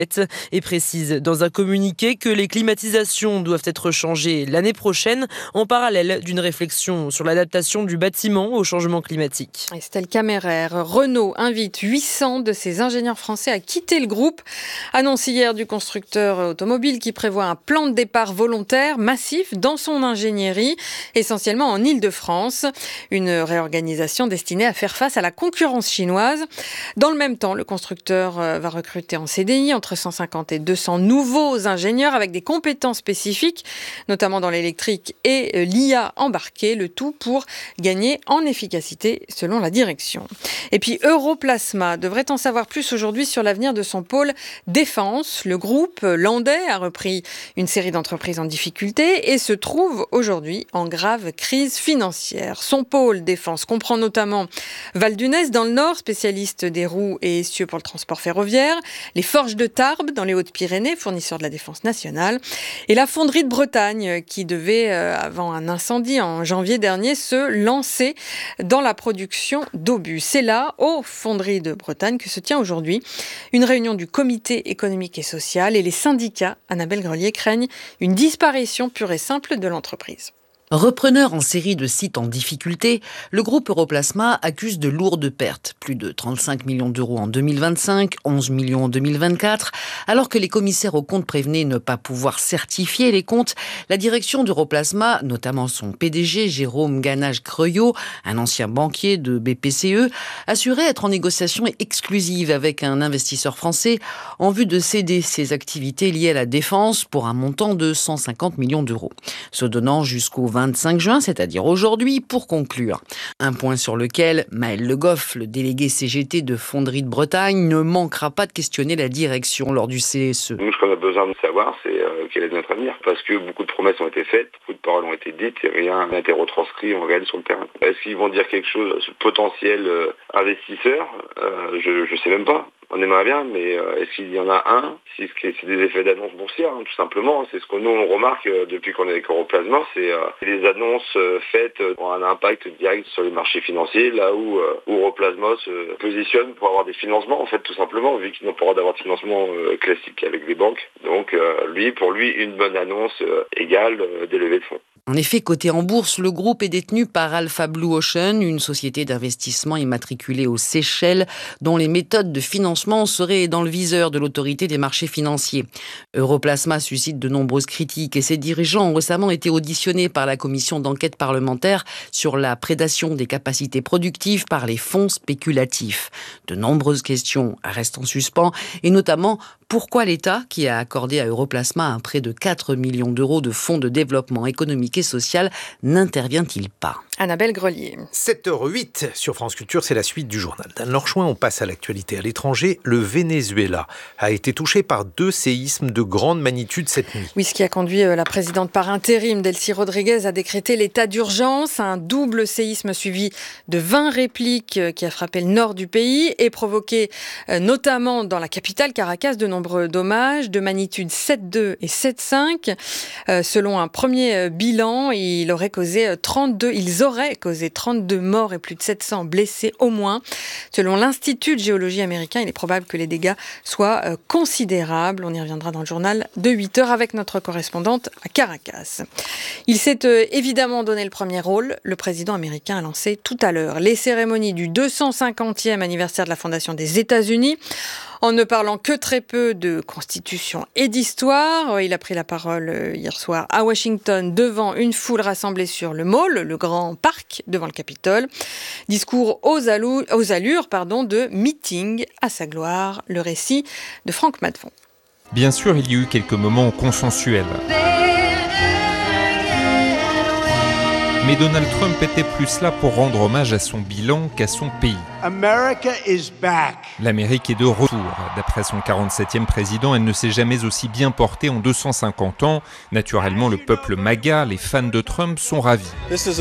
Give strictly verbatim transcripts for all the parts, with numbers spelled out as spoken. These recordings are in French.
et précise dans un communiqué que les climatisations doivent être changées l'année prochaine en parallèle d'une réflexion sur l'adaptation du bâtiment au changement climatique. Estelle Caméraire, Renault invite huit cents de ses ingénieurs français à quitter le groupe. Annonce hier du constructeur automobile qui prévoit un plan de départ volontaire massif dans son ingénierie, essentiellement en Île-de-France. Une réorganisation destinée à faire face à la concurrence chinoise. Dans le même temps, le constructeur va recruter en C D I entre cent cinquante et deux cents nouveaux ingénieurs avec des compétences spécifiques, notamment dans l'électrique et l'I A embarquée, le tout pour gagner en efficacité selon la direction. Et puis Europlasma devrait en savoir plus aujourd'hui sur l'avenir de son pôle défense. Le groupe landais a repris une série d'entreprises en difficulté et se trouve aujourd'hui en grave crise financière. Son pôle défense comprend notamment Val d'Unès dans le nord, spécialiste des roues et essieux pour le transport ferroviaire, les Forges de Tarbes dans les Hautes-Pyrénées, fournisseur de la défense nationale, et la fonderie de Bretagne qui devait, euh, avant un incendie en janvier dernier, se lancer dans la production d'obus. C'est là, aux fonderies de Bretagne, que se tient aujourd'hui une réunion du comité économique et social et les syndicats, Annabelle Grelier, craignent une disparition pure et simple de l'entreprise. Repreneur en série de sites en difficulté, le groupe Europlasma accuse de lourdes pertes. Plus de trente-cinq millions d'euros en deux mille vingt-cinq, onze millions en deux mille vingt-quatre. Alors que les commissaires aux comptes prévenaient ne pas pouvoir certifier les comptes, la direction d'Europlasma, notamment son P D G Jérôme Ganache-Creuillot, un ancien banquier de B P C E, assurait être en négociation exclusive avec un investisseur français en vue de céder ses activités liées à la défense pour un montant de cent cinquante millions d'euros. Se donnant jusqu'au vingt-cinq juin, c'est-à-dire aujourd'hui, pour conclure. Un point sur lequel Maël Le Goff, le délégué C G T de Fonderie de Bretagne, ne manquera pas de questionner la direction lors du C S E. Nous, ce qu'on a besoin de savoir, c'est euh, quel est notre avenir. Parce que beaucoup de promesses ont été faites, beaucoup de paroles ont été dites et rien n'a été retranscrit en réel sur le terrain. Est-ce qu'ils vont dire quelque chose sur le potentiel euh, investisseur euh, Je ne sais même pas. On aimerait bien, mais euh, est-ce qu'il y en a un? Si c'est des effets d'annonce boursière, hein, tout simplement. C'est ce que nous on remarque euh, depuis qu'on est avec Europlasma, c'est euh, les annonces euh, faites euh, ont un impact direct sur les marchés financiers, là où, euh, où Europlasma se positionne pour avoir des financements, en fait, tout simplement, vu qu'ils n'ont pas le droit d'avoir de financement euh, classique avec les banques. Donc, euh, lui, pour lui, une bonne annonce euh, égale euh, des levées de fonds. En effet, coté en bourse, le groupe est détenu par Alpha Blue Ocean, une société d'investissement immatriculée aux Seychelles, dont les méthodes de financement seraient dans le viseur de l'autorité des marchés financiers. Europlasma suscite de nombreuses critiques et ses dirigeants ont récemment été auditionnés par la commission d'enquête parlementaire sur la prédation des capacités productives par les fonds spéculatifs. De nombreuses questions restent en suspens et notamment pourquoi l'État, qui a accordé à Europlasma un prêt de quatre millions d'euros de fonds de développement économique et social, n'intervient-il pas? Annabelle Grelier. sept heures huit sur France Culture, c'est la suite du journal d'Anne Lorchouin. On passe à l'actualité à l'étranger. Le Venezuela a été touché par deux séismes de grande magnitude cette nuit. Oui, ce qui a conduit la présidente par intérim, Delcy Rodriguez, à décréter l'état d'urgence. Un double séisme suivi de vingt répliques qui a frappé le nord du pays et provoqué notamment dans la capitale Caracas de nombreux dommages de magnitude sept virgule deux et sept virgule cinq. Euh, selon un premier bilan, il aurait causé trente-deux, ils auraient causé trente-deux morts et plus de sept cents blessés au moins. Selon l'Institut de géologie américain, il est probable que les dégâts soient euh, considérables. On y reviendra dans le journal de huit heures avec notre correspondante à Caracas. Il s'est euh, évidemment donné le premier rôle. Le président américain a lancé tout à l'heure les cérémonies du deux cent cinquantième anniversaire de la fondation des États-Unis. En ne parlant que très peu de constitution et d'histoire, il a pris la parole hier soir à Washington devant une foule rassemblée sur le Mall, le grand parc devant le Capitole. Discours aux, allou- aux allures pardon, de meeting à sa gloire. Le récit de Franck Madfon. Bien sûr, il y a eu quelques moments consensuels. Mais Donald Trump était plus là pour rendre hommage à son bilan qu'à son pays. America is back. L'Amérique est de retour. D'après son quarante-septième président, elle ne s'est jamais aussi bien portée en deux cent cinquante ans. Naturellement, le peuple MAGA, les fans de Trump, sont ravis. C'est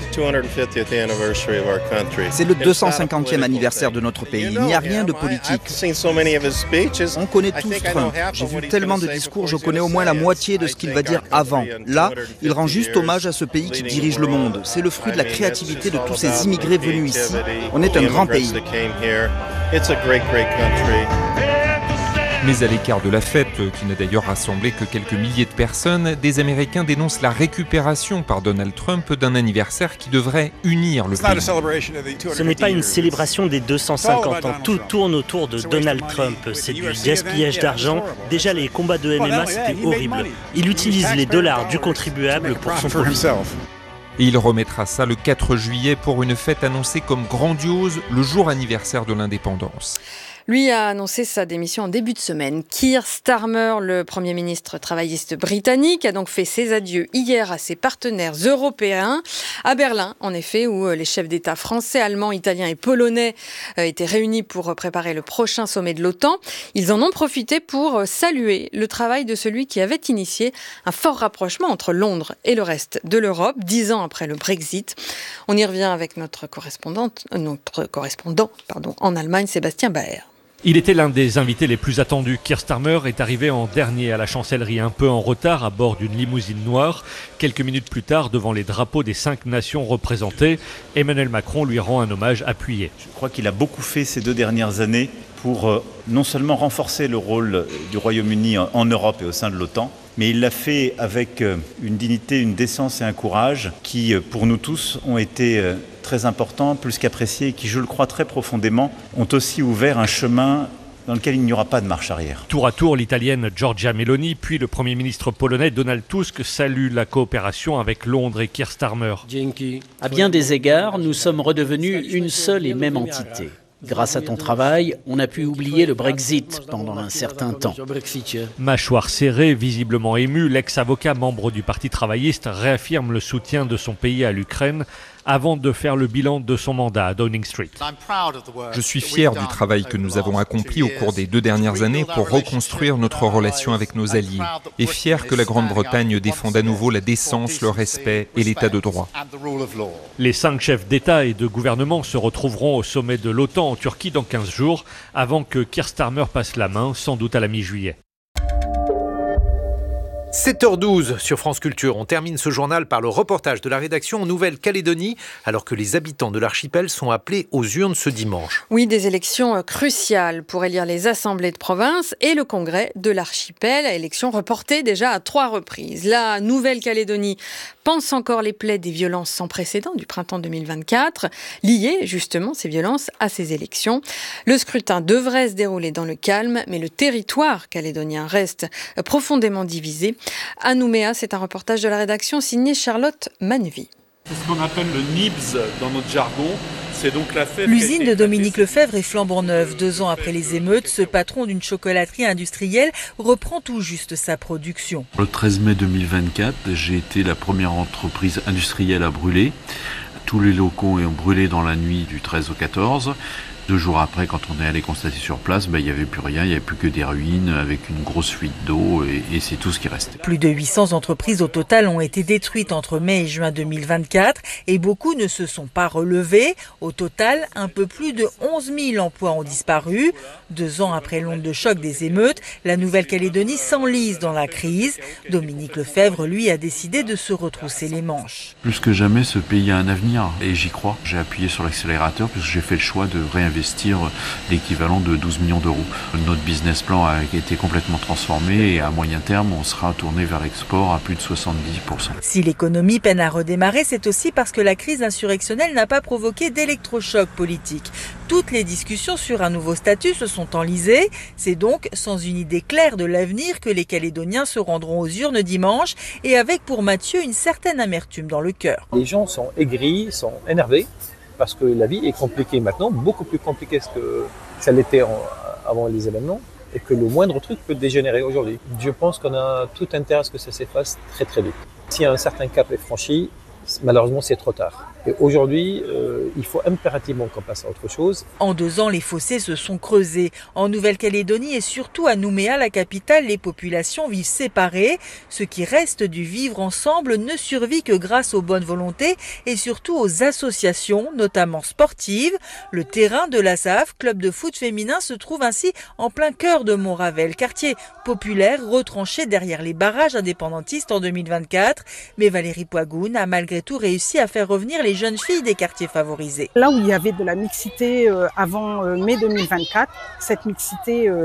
le deux cent cinquantième anniversaire de notre pays. Il n'y a rien de politique. On connaît tous Trump. J'ai vu tellement de discours, je connais au moins la moitié de ce qu'il va dire avant. Là, il rend juste hommage à ce pays qui dirige le monde. C'est le fruit de la créativité de tous ces immigrés venus ici. On est un grand pays. Mais à l'écart de la fête, qui n'a d'ailleurs rassemblé que quelques milliers de personnes, des Américains dénoncent la récupération par Donald Trump d'un anniversaire qui devrait unir le pays. Ce n'est pas une célébration des deux cent cinquante ans. Tout tourne autour de Donald Trump. C'est du gaspillage d'argent. Déjà, les combats de M M A, c'était horrible. Il utilise les dollars du contribuable pour son profit. Et il remettra ça le quatre juillet pour une fête annoncée comme grandiose, le jour anniversaire de l'indépendance. Lui a annoncé sa démission en début de semaine. Keir Starmer, le Premier ministre travailliste britannique, a donc fait ses adieux hier à ses partenaires européens. À Berlin, en effet, où les chefs d'État français, allemands, italiens et polonais étaient réunis pour préparer le prochain sommet de l'OTAN. Ils en ont profité pour saluer le travail de celui qui avait initié un fort rapprochement entre Londres et le reste de l'Europe, dix ans après le Brexit. On y revient avec notre correspondante, notre correspondant pardon, en Allemagne, Sébastien Baer. Il était l'un des invités les plus attendus. Keir Starmer est arrivé en dernier à la chancellerie, un peu en retard à bord d'une limousine noire. Quelques minutes plus tard, devant les drapeaux des cinq nations représentées, Emmanuel Macron lui rend un hommage appuyé. Je crois qu'il a beaucoup fait ces deux dernières années pour euh, non seulement renforcer le rôle du Royaume-Uni en, en Europe et au sein de l'OTAN, mais il l'a fait avec euh, une dignité, une décence et un courage qui, euh, pour nous tous, ont été euh, très importants, plus qu'appréciés, et qui, je le crois très profondément, ont aussi ouvert un chemin dans lequel il n'y aura pas de marche arrière. Tour à tour, l'italienne Giorgia Meloni, puis le Premier ministre polonais Donald Tusk saluent la coopération avec Londres et Keir Starmer. À bien des égards, nous sommes redevenus une seule et même entité. Grâce à ton travail, on a pu oublier le Brexit pendant un certain temps. Mâchoire serrée, visiblement ému, l'ex-avocat membre du Parti travailliste réaffirme le soutien de son pays à l'Ukraine avant de faire le bilan de son mandat à Downing Street. Je suis fier du travail que nous avons accompli au cours des deux dernières années pour reconstruire notre relation avec nos alliés et fier que la Grande-Bretagne défende à nouveau la décence, le respect et l'état de droit. Les cinq chefs d'État et de gouvernement se retrouveront au sommet de l'OTAN en Turquie dans quinze jours avant que Keir Starmer passe la main, sans doute à la mi-juillet. sept heures douze sur France Culture. On termine ce journal par le reportage de la rédaction en Nouvelle-Calédonie, alors que les habitants de l'archipel sont appelés aux urnes ce dimanche. Oui, des élections cruciales pour élire les assemblées de province et le congrès de l'archipel. Élections reportées déjà à trois reprises. La Nouvelle-Calédonie pense encore les plaies des violences sans précédent du printemps deux mille vingt-quatre, liées justement ces violences à ces élections. Le scrutin devrait se dérouler dans le calme, mais le territoire calédonien reste profondément divisé. À Nouméa, c'est un reportage de la rédaction signé Charlotte Manevy. C'est ce qu'on appelle le N I B S dans notre jargon. C'est donc la fête. L'usine de Dominique Lefebvre est flambant neuve. Deux ans après les émeutes, ce patron d'une chocolaterie industrielle reprend tout juste sa production. Le treize mai deux mille vingt-quatre, j'ai été la première entreprise industrielle à brûler. Tous les locaux ont brûlé dans la nuit du treize au quatorze. Deux jours après, quand on est allé constater sur place, ben, il n'y avait plus rien, il n'y avait plus que des ruines avec une grosse fuite d'eau et, et c'est tout ce qui restait. Plus de huit cents entreprises au total ont été détruites entre mai et juin deux mille vingt-quatre et beaucoup ne se sont pas relevées. Au total, un peu plus de onze mille emplois ont disparu. Deux ans après l'onde de choc des émeutes, la Nouvelle-Calédonie s'enlise dans la crise. Dominique Lefebvre, lui, a décidé de se retrousser les manches. Plus que jamais, ce pays a un avenir et j'y crois. J'ai appuyé sur l'accélérateur puisque j'ai fait le choix de réinvestir investir l'équivalent de douze millions d'euros. Notre business plan a été complètement transformé et à moyen terme, on sera tourné vers l'export à plus de soixante-dix pour cent. Si l'économie peine à redémarrer, c'est aussi parce que la crise insurrectionnelle n'a pas provoqué d'électrochoc politique. Toutes les discussions sur un nouveau statut se sont enlisées. C'est donc sans une idée claire de l'avenir que les Calédoniens se rendront aux urnes dimanche et avec pour Mathieu une certaine amertume dans le cœur. Les gens sont aigris, sont énervés. Parce que la vie est compliquée maintenant, beaucoup plus compliquée que ça l'était en, avant les événements, et que le moindre truc peut dégénérer aujourd'hui. Je pense qu'on a tout intérêt à ce que ça s'efface très très vite. Si un certain cap est franchi, malheureusement c'est trop tard. Et aujourd'hui, euh, il faut impérativement qu'on passe à autre chose. En deux ans, les fossés se sont creusés. En Nouvelle-Calédonie et surtout à Nouméa, la capitale, les populations vivent séparées. Ce qui reste du vivre ensemble ne survit que grâce aux bonnes volontés et surtout aux associations, notamment sportives. Le terrain de l'A S A F, club de foot féminin, se trouve ainsi en plein cœur de Montravel, quartier populaire retranché derrière les barrages indépendantistes en deux mille vingt-quatre. Mais Valérie Poigoun a malgré tout réussi à faire revenir les jeunes filles des quartiers favorisés. Là où il y avait de la mixité euh, avant euh, mai deux mille vingt-quatre, cette mixité euh,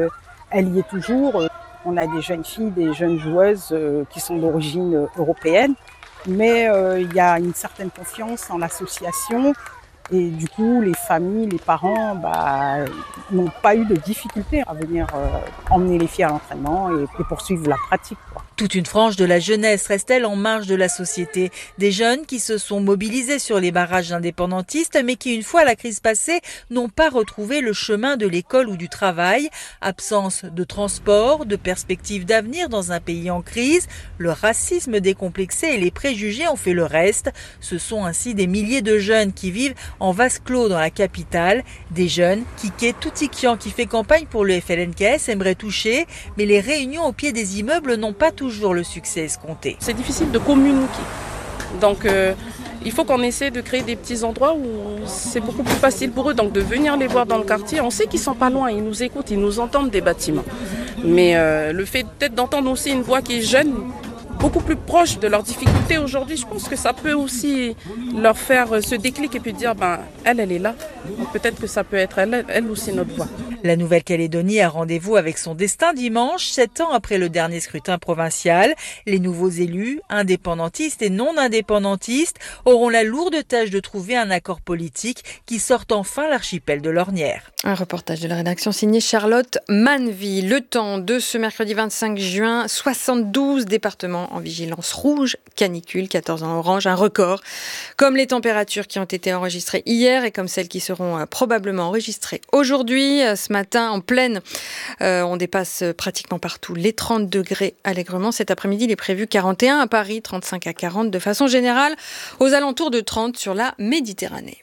elle y est toujours. On a des jeunes filles, des jeunes joueuses qui sont d'origine européenne, mais il y a une certaine confiance en l'association. Et du coup, les familles, les parents bah, n'ont pas eu de difficulté à venir euh, emmener les filles à l'entraînement et, et poursuivre la pratique, quoi. Toute une frange de la jeunesse reste-t-elle en marge de la société. Des jeunes qui se sont mobilisés sur les barrages indépendantistes, mais qui, une fois la crise passée, n'ont pas retrouvé le chemin de l'école ou du travail. Absence de transport, de perspectives d'avenir dans un pays en crise. Le racisme décomplexé et les préjugés ont fait le reste. Ce sont ainsi des milliers de jeunes qui vivent en vase clos dans la capitale. Des jeunes, Kike Toutikian, qui fait campagne pour le F L N K S, aimerait toucher, mais les réunions au pied des immeubles n'ont pas toujours le succès escompté. C'est difficile de communiquer. Donc euh, il faut qu'on essaie de créer des petits endroits où c'est beaucoup plus facile pour eux donc de venir les voir dans le quartier. On sait qu'ils sont pas loin, ils nous écoutent, ils nous entendent des bâtiments. Mais euh, le fait peut-être d'entendre aussi une voix qui est jeune, beaucoup plus proche de leurs difficultés aujourd'hui, je pense que ça peut aussi leur faire ce déclic et puis dire ben elle, elle est là. Donc peut-être que ça peut être elle, elle aussi notre voix. La Nouvelle-Calédonie a rendez-vous avec son destin dimanche, sept ans après le dernier scrutin provincial. Les nouveaux élus, indépendantistes et non indépendantistes, auront la lourde tâche de trouver un accord politique qui sorte enfin l'archipel de l'ornière. Un reportage de la rédaction signé Charlotte Manville. Le temps de ce mercredi vingt-cinq juin, soixante-douze départements en vigilance rouge, canicule, quatorze en orange, un record. Comme les températures qui ont été enregistrées hier et comme celles qui seront probablement enregistrées aujourd'hui. Ce matin, en pleine, euh, on dépasse pratiquement partout les trente degrés allègrement. Cet après-midi, il est prévu quarante et un à Paris, trente-cinq à quarante de façon générale, aux alentours de trente sur la Méditerranée.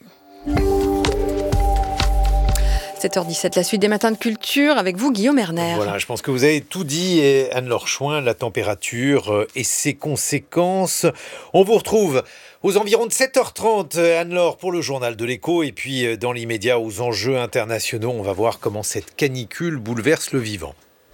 sept heures dix-sept, la suite des matins de culture avec vous, Guillaume Erner. Voilà, je pense que vous avez tout dit, et Anne-Laure Chouin, la température et ses conséquences. On vous retrouve aux environs de sept heures trente, Anne-Laure, pour le journal de l'Écho. Et puis, dans l'immédiat, aux enjeux internationaux, on va voir comment cette canicule bouleverse le vivant.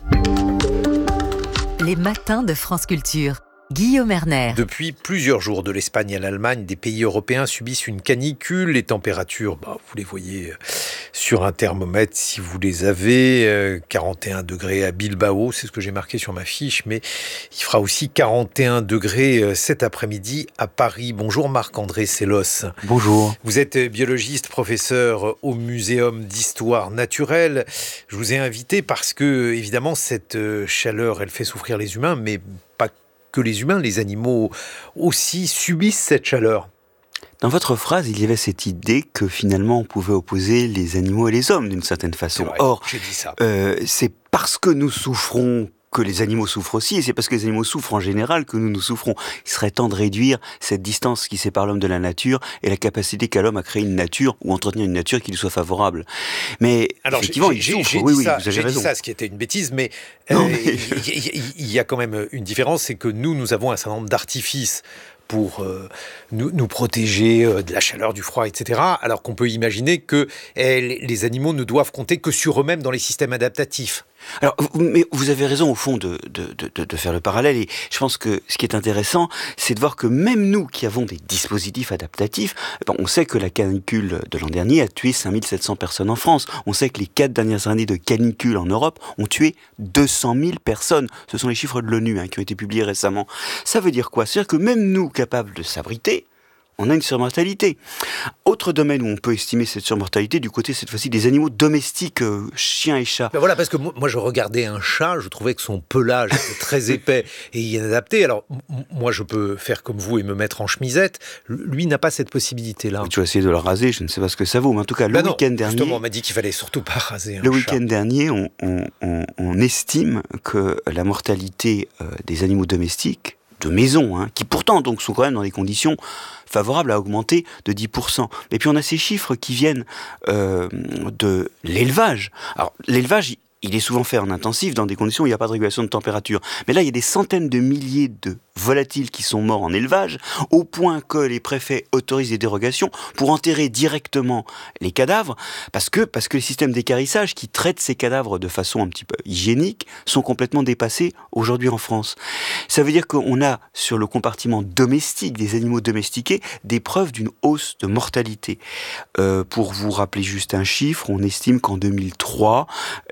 Les matins de France Culture. Guillaume Erner. Depuis plusieurs jours, de l'Espagne à l'Allemagne, des pays européens subissent une canicule. Les températures, bah, vous les voyez sur un thermomètre si vous les avez. Euh, quarante et un degrés à Bilbao, c'est ce que j'ai marqué sur ma fiche, mais il fera aussi quarante et un degrés euh, cet après-midi à Paris. Bonjour Marc-André Sellos. Bonjour. Vous êtes biologiste, professeur au Muséum d'Histoire Naturelle. Je vous ai invité parce que, évidemment, cette chaleur, elle fait souffrir les humains, mais pas que les humains, les animaux aussi subissent cette chaleur. Dans votre phrase, il y avait cette idée que finalement on pouvait opposer les animaux et les hommes d'une certaine façon. Vrai, Or, j'ai dit ça. Euh, c'est parce que nous souffrons que les animaux souffrent aussi, et c'est parce que les animaux souffrent en général que nous nous souffrons. Il serait temps de réduire cette distance qui sépare l'homme de la nature et la capacité qu'a l'homme à créer une nature ou entretenir une nature qui lui soit favorable. Mais alors, effectivement, j'ai, il souffre. J'ai, oui, dit oui, ça, vous avez j'ai raison. dit ça, ce qui était une bêtise, mais il euh, mais... y, y a quand même une différence, c'est que nous, nous avons un certain nombre d'artifices pour euh, nous, nous protéger euh, de la chaleur, du froid, et cetera. Alors qu'on peut imaginer que eh, les animaux ne doivent compter que sur eux-mêmes dans les systèmes adaptatifs. Alors, mais vous avez raison au fond de, de, de, de faire le parallèle, et je pense que ce qui est intéressant, c'est de voir que même nous qui avons des dispositifs adaptatifs, ben on sait que la canicule de l'an dernier a tué cinq mille sept cents personnes en France. On sait que les quatre dernières années de canicule en Europe ont tué deux cent mille personnes. Ce sont les chiffres de l'ONU hein, qui ont été publiés récemment. Ça veut dire quoi ? C'est-à-dire que même nous, capables de s'abriter, on a une surmortalité. Autre domaine où on peut estimer cette surmortalité, du côté cette fois-ci des animaux domestiques, euh, chiens et chats. Ben voilà, parce que moi, moi je regardais un chat, je trouvais que son pelage était très épais et inadapté. Alors m- moi je peux faire comme vous et me mettre en chemisette. Lui n'a pas cette possibilité-là. Tu vas essayer de le raser, je ne sais pas ce que ça vaut, mais en tout cas, ben le non, week-end dernier... Justement, on m'a dit qu'il fallait surtout pas raser un Le chat. week-end dernier, on, on, on, on estime que la mortalité euh, des animaux domestiques, de maison, hein, qui pourtant donc sont quand même dans des conditions favorables à augmenter de dix pour cent. Et puis on a ces chiffres qui viennent euh, de l'élevage. Alors l'élevage, il est souvent fait en intensif dans des conditions où il n'y a pas de régulation de température. Mais là, il y a des centaines de milliers de volatiles qui sont morts en élevage, au point que les préfets autorisent des dérogations pour enterrer directement les cadavres, parce que, parce que les systèmes d'équarrissage qui traitent ces cadavres de façon un petit peu hygiénique sont complètement dépassés aujourd'hui en France. Ça veut dire qu'on a, sur le compartiment domestique des animaux domestiqués, des preuves d'une hausse de mortalité. Euh, pour vous rappeler juste un chiffre, on estime qu'en deux mille trois, la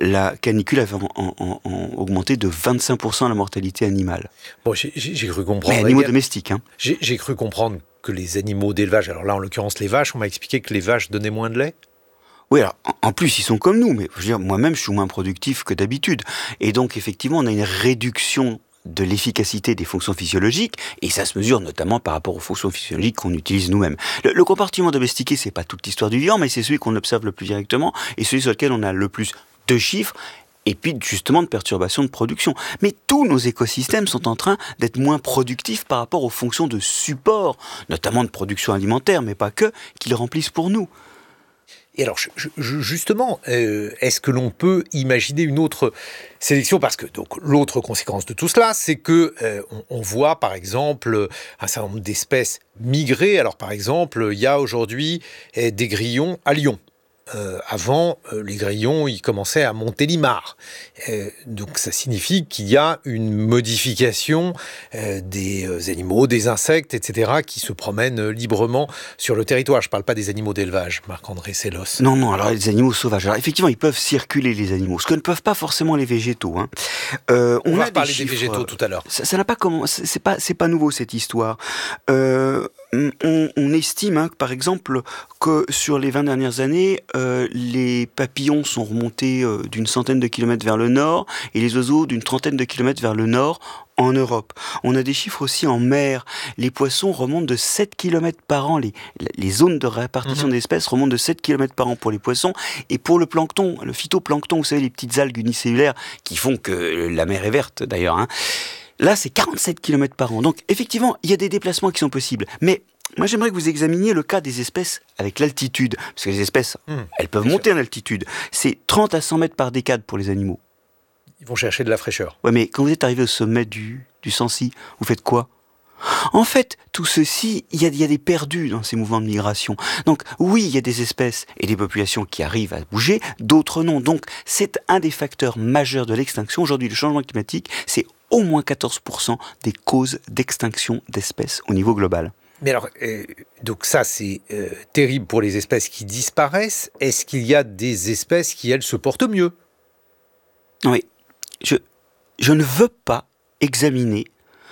canicule avait en, en, en augmenté de vingt-cinq pour cent la mortalité animale. Bon, j'ai, j'ai cru comprendre. Mais animaux domestiques. Hein. J'ai, j'ai cru comprendre que les animaux d'élevage, alors là en l'occurrence les vaches, on m'a expliqué que les vaches donnaient moins de lait. Oui, alors, en plus, ils sont comme nous, mais je veux dire, moi-même, je suis moins productif que d'habitude. Et donc, effectivement, on a une réduction de l'efficacité des fonctions physiologiques, et ça se mesure notamment par rapport aux fonctions physiologiques qu'on utilise nous-mêmes. Le, le comportement domestiqué, c'est pas toute l'histoire du vivant, mais c'est celui qu'on observe le plus directement, et celui sur lequel on a le plus de chiffres, et puis justement de perturbations de production. Mais tous nos écosystèmes sont en train d'être moins productifs par rapport aux fonctions de support, notamment de production alimentaire, mais pas que, qu'ils remplissent pour nous. Et alors, je, je, justement, euh, est-ce que l'on peut imaginer une autre sélection ? Parce que donc l'autre conséquence de tout cela, c'est que euh, on, on voit par exemple un certain nombre d'espèces migrer. Alors par exemple, il y a aujourd'hui eh, des grillons à Lyon. Euh, avant, euh, les grillons, ils commençaient à Montélimar. Euh, donc ça signifie qu'il y a une modification euh, des euh, animaux, des insectes, et cetera, qui se promènent euh, librement sur le territoire. Je ne parle pas des animaux d'élevage, Marc-André Sellos. Non, non, alors les animaux sauvages. Alors effectivement, ils peuvent circuler, les animaux, ce que ne peuvent pas forcément les végétaux. Hein. Euh, on, on va a parler des, des végétaux tout à l'heure. Ça, ça n'a pas commencé, c'est pas, c'est pas nouveau cette histoire. Euh, on, on estime, hein, par exemple, que sur les vingt dernières années, euh, les papillons sont remontés euh, d'une centaine de kilomètres vers le nord et les oiseaux d'une trentaine de kilomètres vers le nord en Europe. On a des chiffres aussi en mer. Les poissons remontent de sept kilomètres par an. Les, les zones de répartition mmh. d'espèces remontent de sept kilomètres par an pour les poissons. Et pour le plancton, le phytoplancton, vous savez, les petites algues unicellulaires qui font que la mer est verte d'ailleurs, hein. Là, c'est quarante-sept kilomètres par an. Donc, effectivement, il y a des déplacements qui sont possibles. Mais moi, j'aimerais que vous examiniez le cas des espèces avec l'altitude. Parce que les espèces, mmh, elles peuvent monter sûr. en altitude. C'est trente à cent mètres par décade pour les animaux. Ils vont chercher de la fraîcheur. Ouais, mais quand vous êtes arrivé au sommet du, du Sancy, vous faites quoi ? En fait, tout ceci, il y a, y a des perdus dans ces mouvements de migration. Donc, oui, il y a des espèces et des populations qui arrivent à bouger, d'autres non. Donc, c'est un des facteurs majeurs de l'extinction. Aujourd'hui, le changement climatique, c'est au moins quatorze pour cent des causes d'extinction d'espèces au niveau global. Mais alors, euh, donc ça, c'est euh, terrible pour les espèces qui disparaissent. Est-ce qu'il y a des espèces qui, elles, se portent mieux ? Oui. Je, je ne veux pas examiner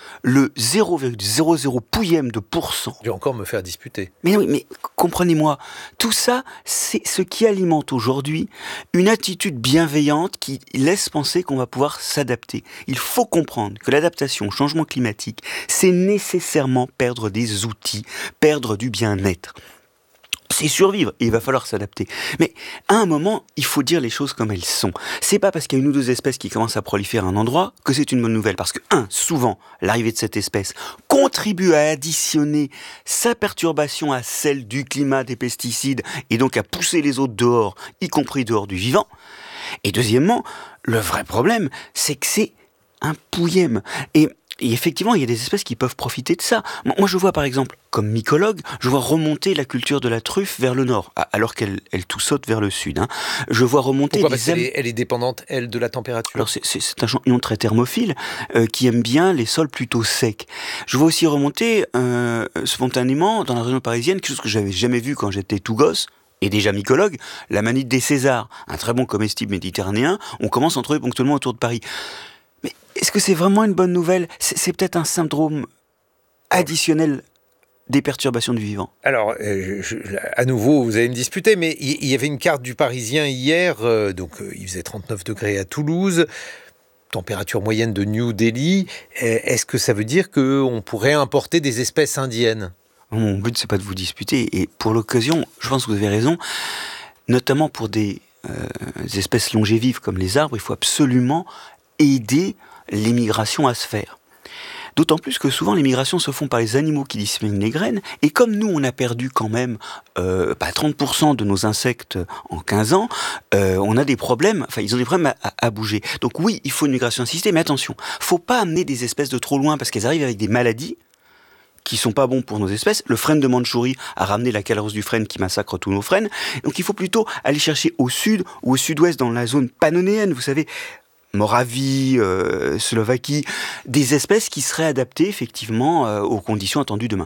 le zéro virgule zéro zéro pouillème de pourcent. Je vais encore me faire disputer. Mais oui, mais comprenez-moi, tout ça, c'est ce qui alimente aujourd'hui une attitude bienveillante qui laisse penser qu'on va pouvoir s'adapter. Il faut comprendre que l'adaptation au changement climatique, c'est nécessairement perdre des outils, perdre du bien-être. C'est survivre, et il va falloir s'adapter. Mais à un moment, il faut dire les choses comme elles sont. C'est pas parce qu'il y a une ou deux espèces qui commencent à proliférer à un endroit que c'est une bonne nouvelle. Parce que, un, souvent, l'arrivée de cette espèce contribue à additionner sa perturbation à celle du climat, des pesticides, et donc à pousser les autres dehors, y compris dehors du vivant. Et deuxièmement, le vrai problème, c'est que c'est un pouillème. Et Et effectivement, il y a des espèces qui peuvent profiter de ça. Moi, je vois par exemple, comme mycologue, je vois remonter la culture de la truffe vers le nord, alors qu'elle elle tout saute vers le sud. Hein. Je vois remonter... Pourquoi ? des Parce qu'elle est, elle est dépendante, elle, de la température. Alors, c'est, c'est, c'est un champignon très thermophile euh, qui aime bien les sols plutôt secs. Je vois aussi remonter euh, spontanément, dans la région parisienne, quelque chose que j'avais jamais vu quand j'étais tout gosse, et déjà mycologue, la manite des Césars, un très bon comestible méditerranéen. On commence à en trouver ponctuellement autour de Paris. Mais est-ce que c'est vraiment une bonne nouvelle ? c'est, c'est peut-être un syndrome additionnel des perturbations du vivant. Alors, euh, je, à nouveau, vous allez me disputer, mais il y, y avait une carte du Parisien hier, euh, donc euh, il faisait trente-neuf degrés à Toulouse, température moyenne de New Delhi. Euh, est-ce que ça veut dire qu'on pourrait importer des espèces indiennes ? Mon but, c'est pas de vous disputer, et pour l'occasion, je pense que vous avez raison, notamment pour des, euh, des espèces longévives comme les arbres, il faut absolument aider les migrations à se faire. D'autant plus que souvent les migrations se font par les animaux qui disséminent les graines, et comme nous on a perdu quand même euh, bah, trente pour cent de nos insectes en quinze ans, euh, on a des problèmes, enfin ils ont des problèmes à, à, à bouger. Donc oui, il faut une migration assistée, mais attention, faut pas amener des espèces de trop loin parce qu'elles arrivent avec des maladies qui sont pas bons pour nos espèces. Le frêne de Mandchourie a ramené la calrose du frêne qui massacre tous nos frênes, donc il faut plutôt aller chercher au sud ou au sud-ouest dans la zone pannonéenne, vous savez, Moravie, euh, Slovaquie, des espèces qui seraient adaptées effectivement euh, aux conditions attendues demain.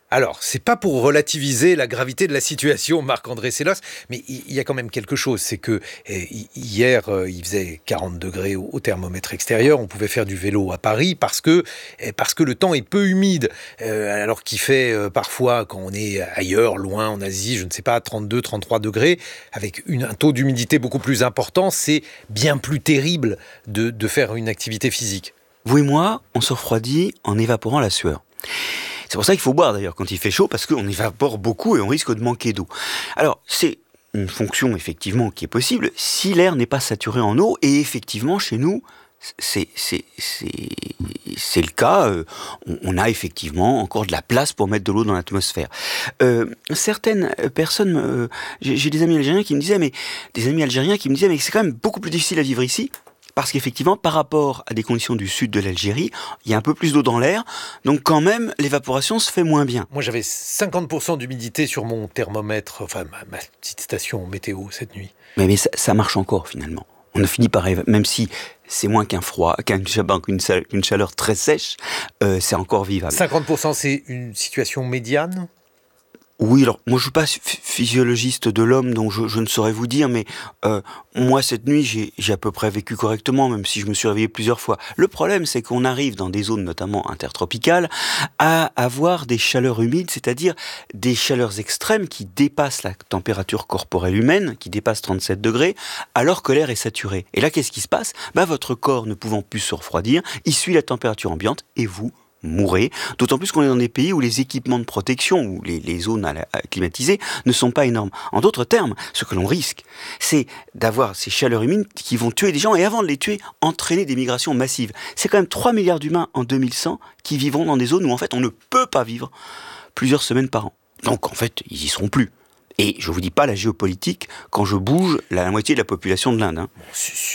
Alors, c'est pas pour relativiser la gravité de la situation, Marc-André Sellos, mais il y a quand même quelque chose. C'est que eh, hier, euh, il faisait quarante degrés au, au thermomètre extérieur. On pouvait faire du vélo à Paris parce que, eh, parce que le temps est peu humide. Euh, alors qu'il fait euh, parfois, quand on est ailleurs, loin, en Asie, je ne sais pas, trente-deux, trente-trois degrés, avec une, un taux d'humidité beaucoup plus important, c'est bien plus terrible de, de faire une activité physique. Vous et moi, on se refroidit en évaporant la sueur. C'est pour ça qu'il faut boire d'ailleurs quand il fait chaud, parce qu'on évapore beaucoup et on risque de manquer d'eau. Alors, c'est une fonction effectivement qui est possible si l'air n'est pas saturé en eau, et effectivement chez nous, c'est, c'est, c'est, c'est le cas. Euh, on, on a effectivement encore de la place pour mettre de l'eau dans l'atmosphère. Euh, certaines personnes, euh, j'ai, j'ai des amis algériens qui me disaient, mais des amis algériens qui me disaient, mais c'est quand même beaucoup plus difficile à vivre ici. Parce qu'effectivement, par rapport à des conditions du sud de l'Algérie, il y a un peu plus d'eau dans l'air, donc quand même, l'évaporation se fait moins bien. Moi, j'avais cinquante pour cent d'humidité sur mon thermomètre, enfin ma, ma petite station météo cette nuit. Mais, mais ça, ça marche encore, finalement. On a fini par, même si c'est moins qu'un froid, qu'une chaleur, qu'une chaleur très sèche, euh, c'est encore vivable. cinquante pour cent, c'est une situation médiane ? Oui, alors moi je suis pas physiologiste de l'homme, donc je, je ne saurais vous dire, mais euh, moi cette nuit j'ai, j'ai à peu près vécu correctement, même si je me suis réveillé plusieurs fois. Le problème, c'est qu'on arrive dans des zones notamment intertropicales à avoir des chaleurs humides, c'est-à-dire des chaleurs extrêmes qui dépassent la température corporelle humaine, qui dépassent trente-sept degrés, alors que l'air est saturé. Et là, qu'est-ce qui se passe ? Bah, votre corps ne pouvant plus se refroidir, il suit la température ambiante et vous mourrez, d'autant plus qu'on est dans des pays où les équipements de protection, ou les, les zones à la, à climatisées, ne sont pas énormes. En d'autres termes, ce que l'on risque, c'est d'avoir ces chaleurs humides qui vont tuer des gens, et avant de les tuer, entraîner des migrations massives. C'est quand même trois milliards d'humains en deux mille cent qui vivront dans des zones où en fait on ne peut pas vivre plusieurs semaines par an. Donc en fait, ils y seront plus. Et je vous dis pas la géopolitique quand je bouge la, la moitié de la population de l'Inde. Hein. Bon,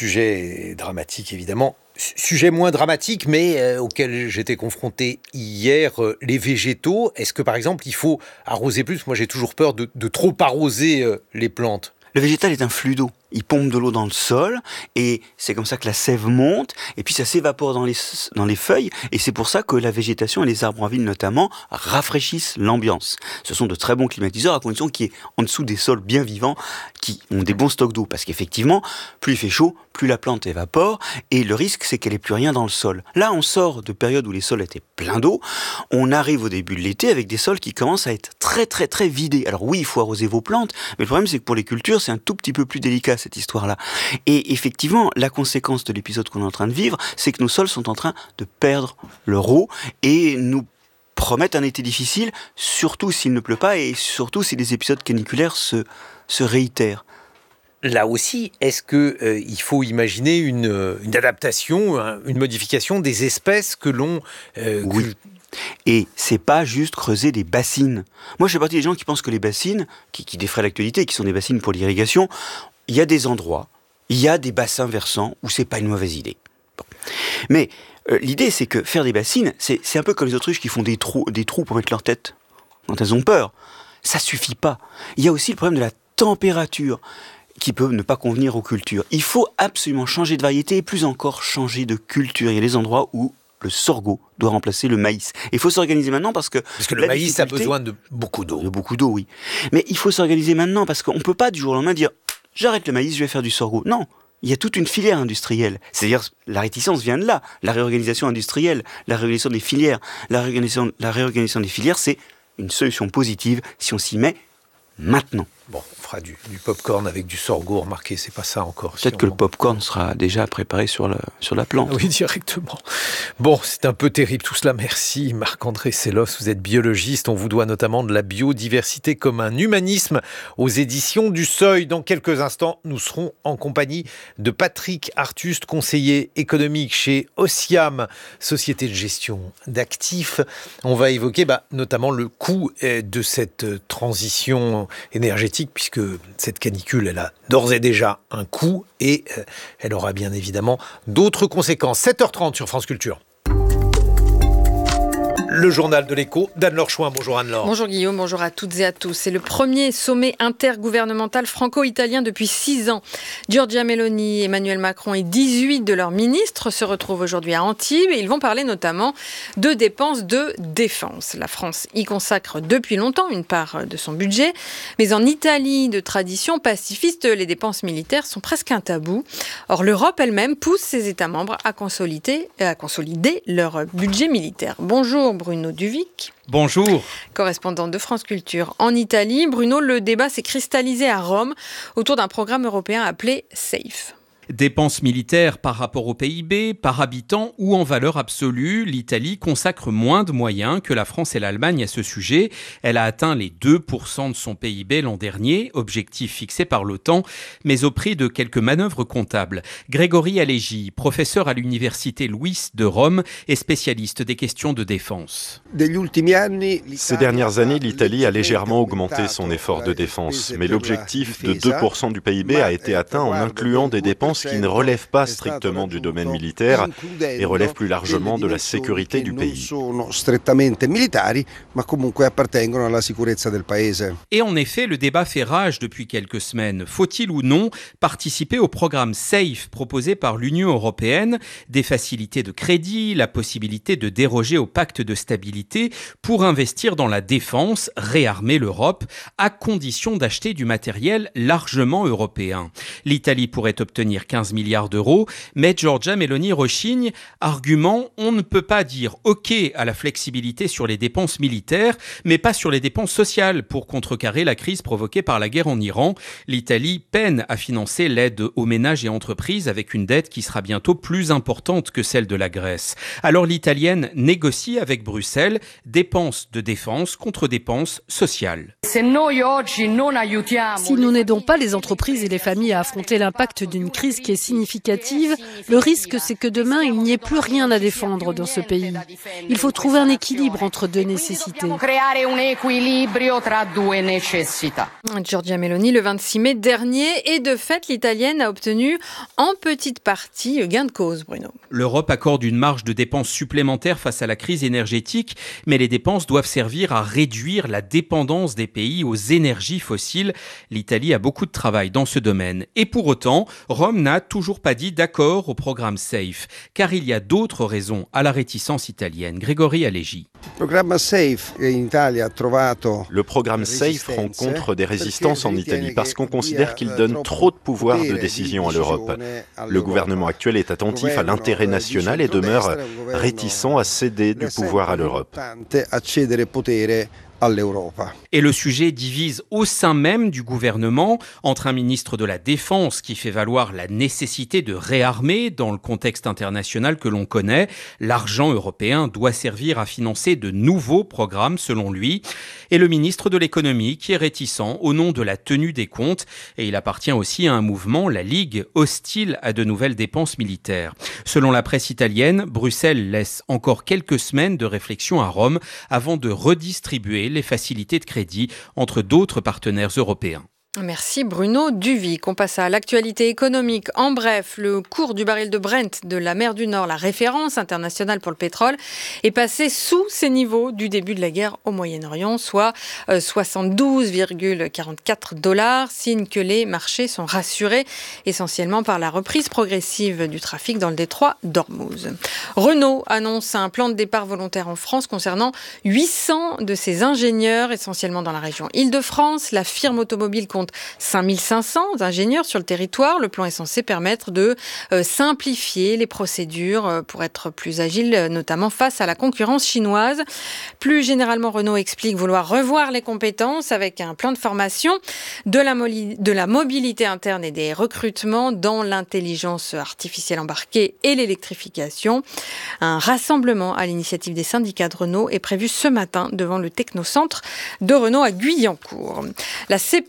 sujet dramatique évidemment. Sujet moins dramatique, mais euh, auquel j'étais confronté hier, euh, les végétaux. Est-ce que par exemple il faut arroser plus ? Moi j'ai toujours peur de, de trop arroser euh, les plantes. Le végétal est un flux d'eau. Il pompe de l'eau dans le sol, et c'est comme ça que la sève monte, et puis ça s'évapore dans les, dans les feuilles, et c'est pour ça que la végétation et les arbres en ville notamment rafraîchissent l'ambiance. Ce sont de très bons climatiseurs à condition qu'il y ait en dessous des sols bien vivants qui ont des bons stocks d'eau, parce qu'effectivement, plus il fait chaud, plus la plante évapore, et le risque c'est qu'elle ait plus rien dans le sol. Là, on sort de périodes où les sols étaient pleins d'eau, on arrive au début de l'été avec des sols qui commencent à être très très très vidés. Alors oui, il faut arroser vos plantes, mais le problème c'est que pour les cultures, c'est un tout petit peu plus délicat cette histoire-là. Et effectivement, la conséquence de l'épisode qu'on est en train de vivre, c'est que nos sols sont en train de perdre leur eau et nous promettent un été difficile, surtout s'il ne pleut pas et surtout si les épisodes caniculaires se, se réitèrent. Là aussi, est-ce qu'il euh, faut imaginer une, une adaptation, une modification des espèces que l'on... Euh, oui. Que... Et c'est pas juste creuser des bassines. Moi, je fais partie des gens qui pensent que les bassines, qui, qui défraient l'actualité, qui sont des bassines pour l'irrigation, il y a des endroits, il y a des bassins versants où c'est pas une mauvaise idée. Bon. Mais euh, l'idée, c'est que faire des bassines, c'est, c'est un peu comme les autruches qui font des trous, des trous pour mettre leur tête quand elles ont peur. Ça suffit pas. Il y a aussi le problème de la température qui peut ne pas convenir aux cultures. Il faut absolument changer de variété et plus encore changer de culture. Il y a des endroits où le sorgho doit remplacer le maïs. Il faut s'organiser maintenant parce que... Parce que le maïs a besoin de beaucoup d'eau. De beaucoup d'eau, oui. Mais il faut s'organiser maintenant parce qu'on ne peut pas du jour au lendemain dire « j'arrête le maïs, je vais faire du sorgho ». Non, il y a toute une filière industrielle. C'est-à-dire, la réticence vient de là. La réorganisation industrielle, la réorganisation des filières. La réorganisation, la réorganisation des filières, c'est une solution positive si on s'y met maintenant. Bon, on fera du, du pop-corn avec du sorgho, remarquez, c'est pas ça encore. Peut-être si que on... le pop-corn sera déjà préparé sur, le, sur la plante. Ah oui, directement. Bon, c'est un peu terrible tout cela, merci Marc-André Sellos, vous êtes biologiste, on vous doit notamment de la biodiversité comme un humanisme aux éditions du Seuil. Dans quelques instants, nous serons en compagnie de Patrick Artuste, conseiller économique chez Osiam, société de gestion d'actifs. On va évoquer bah, notamment le coût de cette transition énergétique, puisque cette canicule, elle a d'ores et déjà un coût et euh, elle aura bien évidemment d'autres conséquences. sept heures trente sur France Culture. Le journal de l'écho d'Anne-Laure Chouin. Bonjour Anne-Laure. Bonjour Guillaume, bonjour à toutes et à tous. C'est le premier sommet intergouvernemental franco-italien depuis six ans. Giorgia Meloni, Emmanuel Macron et dix-huit de leurs ministres se retrouvent aujourd'hui à Antibes et ils vont parler notamment de dépenses de défense. La France y consacre depuis longtemps une part de son budget, mais en Italie, de tradition pacifiste, les dépenses militaires sont presque un tabou. Or, l'Europe elle-même pousse ses États membres à consolider, à consolider leur budget militaire. Bonjour Bruno Duvic. Bonjour. Correspondant de France Culture en Italie. Bruno, le débat s'est cristallisé à Rome autour d'un programme européen appelé SAFE. Dépenses militaires par rapport au P I B, par habitant ou en valeur absolue, l'Italie consacre moins de moyens que la France et l'Allemagne à ce sujet. Elle a atteint les deux pour cent de son P I B l'an dernier, objectif fixé par l'OTAN, mais au prix de quelques manœuvres comptables. Grégory Alleghi, professeur à l'université Louis de Rome et spécialiste des questions de défense. Ces dernières années, l'Italie a légèrement augmenté son effort de défense, mais l'objectif de deux pour cent du P I B a été atteint en incluant des dépenses qui ne relèvent pas strictement du domaine militaire et relèvent plus largement de la sécurité du pays. Et en effet, le débat fait rage depuis quelques semaines. Faut-il ou non participer au programme SAFE proposé par l'Union européenne, des facilités de crédit, la possibilité de déroger au pacte de stabilité pour investir dans la défense, réarmer l'Europe, à condition d'acheter du matériel largement européen. L'Italie pourrait obtenir quinze milliards d'euros, mais Giorgia Meloni rechigne. Argument, on ne peut pas dire OK à la flexibilité sur les dépenses militaires, mais pas sur les dépenses sociales pour contrecarrer la crise provoquée par la guerre en Iran. L'Italie peine à financer l'aide aux ménages et entreprises avec une dette qui sera bientôt plus importante que celle de la Grèce. Alors l'Italienne négocie avec Bruxelles dépenses de défense contre dépenses sociales. Si nous n'aidons pas les entreprises et les familles à affronter l'impact d'une crise qui est significative, le risque c'est que demain il n'y ait plus rien à défendre dans ce pays. Il faut trouver un équilibre entre deux nécessités. Giorgia Meloni le vingt-six mai dernier et de fait l'Italienne a obtenu en petite partie gain de cause, Bruno. L'Europe accorde une marge de dépenses supplémentaire face à la crise énergétique, mais les dépenses doivent servir à réduire la dépendance des pays aux énergies fossiles. L'Italie a beaucoup de travail dans ce domaine. Et pour autant, Rome n'a toujours pas dit d'accord au programme SAFE, car il y a d'autres raisons à la réticence italienne. Grégory Alleghi. Le programme SAFE rencontre des résistances en Italie parce qu'on considère qu'il donne trop de pouvoir de décision à l'Europe. Le gouvernement actuel est attentif à l'intérêt national et demeure réticent à céder du pouvoir à l'Europe. Et le sujet divise au sein même du gouvernement entre un ministre de la Défense qui fait valoir la nécessité de réarmer dans le contexte international que l'on connaît. L'argent européen doit servir à financer de nouveaux programmes selon lui. Et le ministre de l'économie qui est réticent au nom de la tenue des comptes. Et il appartient aussi à un mouvement, la Ligue, hostile à de nouvelles dépenses militaires. Selon la presse italienne, Bruxelles laisse encore quelques semaines de réflexion à Rome avant de redistribuer les facilités de crédit entre d'autres partenaires européens. Merci Bruno Duvic. On passe à l'actualité économique. En bref, le cours du baril de Brent de la mer du Nord, la référence internationale pour le pétrole, est passé sous ses niveaux du début de la guerre au Moyen-Orient, soit soixante-douze virgule quarante-quatre dollars, signe que les marchés sont rassurés, essentiellement par la reprise progressive du trafic dans le détroit d'Ormuz. Renault annonce un plan de départ volontaire en France concernant huit cents de ses ingénieurs, essentiellement dans la région Île-de-France. La firme automobile compte cinq mille cinq cents ingénieurs sur le territoire. Le plan est censé permettre de euh, simplifier les procédures euh, pour être plus agile, notamment face à la concurrence chinoise. Plus généralement, Renault explique vouloir revoir les compétences avec un plan de formation, de la, moli- de la mobilité interne et des recrutements dans l'intelligence artificielle embarquée et l'électrification. Un rassemblement à l'initiative des syndicats de Renault est prévu ce matin devant le technocentre de Renault à Guyancourt. La C P M E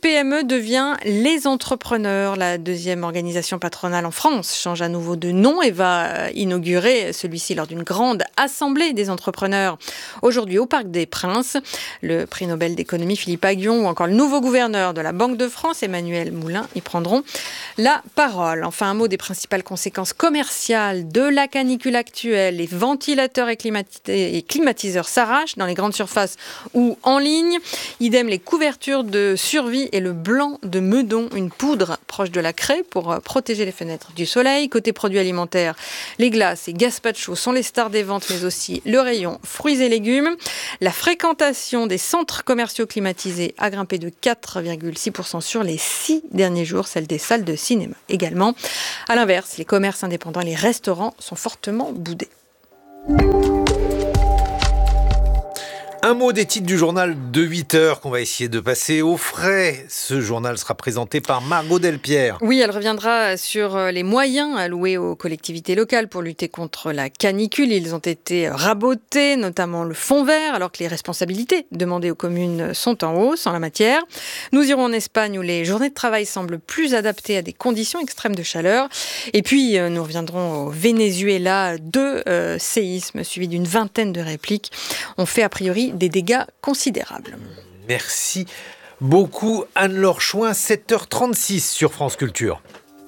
redevient Les Entrepreneurs. La deuxième organisation patronale en France change à nouveau de nom et va inaugurer celui-ci lors d'une grande assemblée des entrepreneurs aujourd'hui au Parc des Princes. Le prix Nobel d'économie Philippe Aghion ou encore le nouveau gouverneur de la Banque de France, Emmanuel Moulin, y prendront la parole. Enfin, un mot des principales conséquences commerciales de la canicule actuelle. Les ventilateurs et, climat- et climatiseurs s'arrachent dans les grandes surfaces ou en ligne. Idem les couvertures de survie et le blanc de Meudon, une poudre proche de la craie pour protéger les fenêtres du soleil. Côté produits alimentaires, les glaces et gazpacho sont les stars des ventes, mais aussi le rayon fruits et légumes. La fréquentation des centres commerciaux climatisés a grimpé de quatre virgule six pour cent sur les six derniers jours, celle des salles de cinéma également. À l'inverse, les commerces indépendants et les restaurants sont fortement boudés. Un mot des titres du journal de huit heures qu'on va essayer de passer au frais. Ce journal sera présenté par Margot Delpierre. Oui, elle reviendra sur les moyens alloués aux collectivités locales pour lutter contre la canicule. Ils ont été rabotés, notamment le fonds vert, alors que les responsabilités demandées aux communes sont en hausse en la matière. Nous irons en Espagne où les journées de travail semblent plus adaptées à des conditions extrêmes de chaleur. Et puis, nous reviendrons au Venezuela. Deux euh, séismes suivis d'une vingtaine de répliques ont fait a priori des dégâts considérables. Merci beaucoup Anne-Laure Chouin, sept heures trente-six sur France Culture.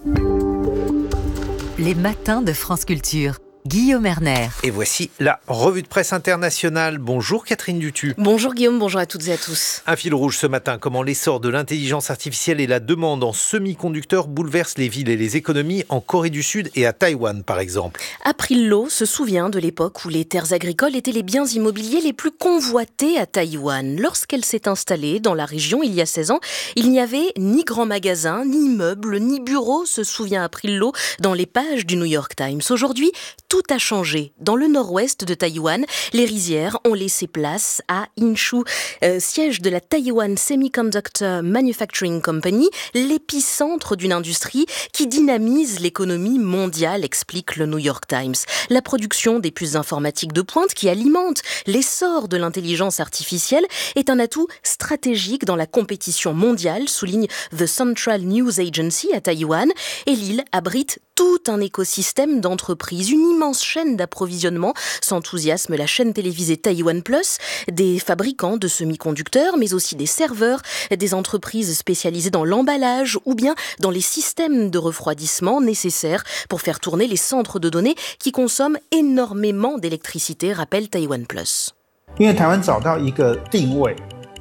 Les matins de France Culture. Guillaume Erner. Et voici la revue de presse internationale. Bonjour Catherine Dutu. Bonjour Guillaume, bonjour à toutes et à tous. Un fil rouge ce matin, comment l'essor de l'intelligence artificielle et la demande en semi-conducteurs bouleversent les villes et les économies en Corée du Sud et à Taïwan par exemple. Aprillo se souvient de l'époque où les terres agricoles étaient les biens immobiliers les plus convoités à Taïwan. Lorsqu'elle s'est installée dans la région il y a seize ans, il n'y avait ni grand magasin, ni immeuble, ni bureau, se souvient Aprillo dans les pages du New York Times. Aujourd'hui, tout a changé. Dans le nord-ouest de Taïwan, les rizières ont laissé place à Hsinchu, euh, siège de la Taiwan Semiconductor Manufacturing Company, l'épicentre d'une industrie qui dynamise l'économie mondiale, explique le New York Times. La production des puces informatiques de pointe qui alimentent l'essor de l'intelligence artificielle est un atout stratégique dans la compétition mondiale, souligne The Central News Agency à Taïwan, et l'île abrite tout un écosystème d'entreprises, une immense chaîne d'approvisionnement, s'enthousiasme la chaîne télévisée Taïwan Plus, des fabricants de semi-conducteurs, mais aussi des serveurs, des entreprises spécialisées dans l'emballage ou bien dans les systèmes de refroidissement nécessaires pour faire tourner les centres de données qui consomment énormément d'électricité, rappelle Taïwan Plus. 因为台湾找到一个定位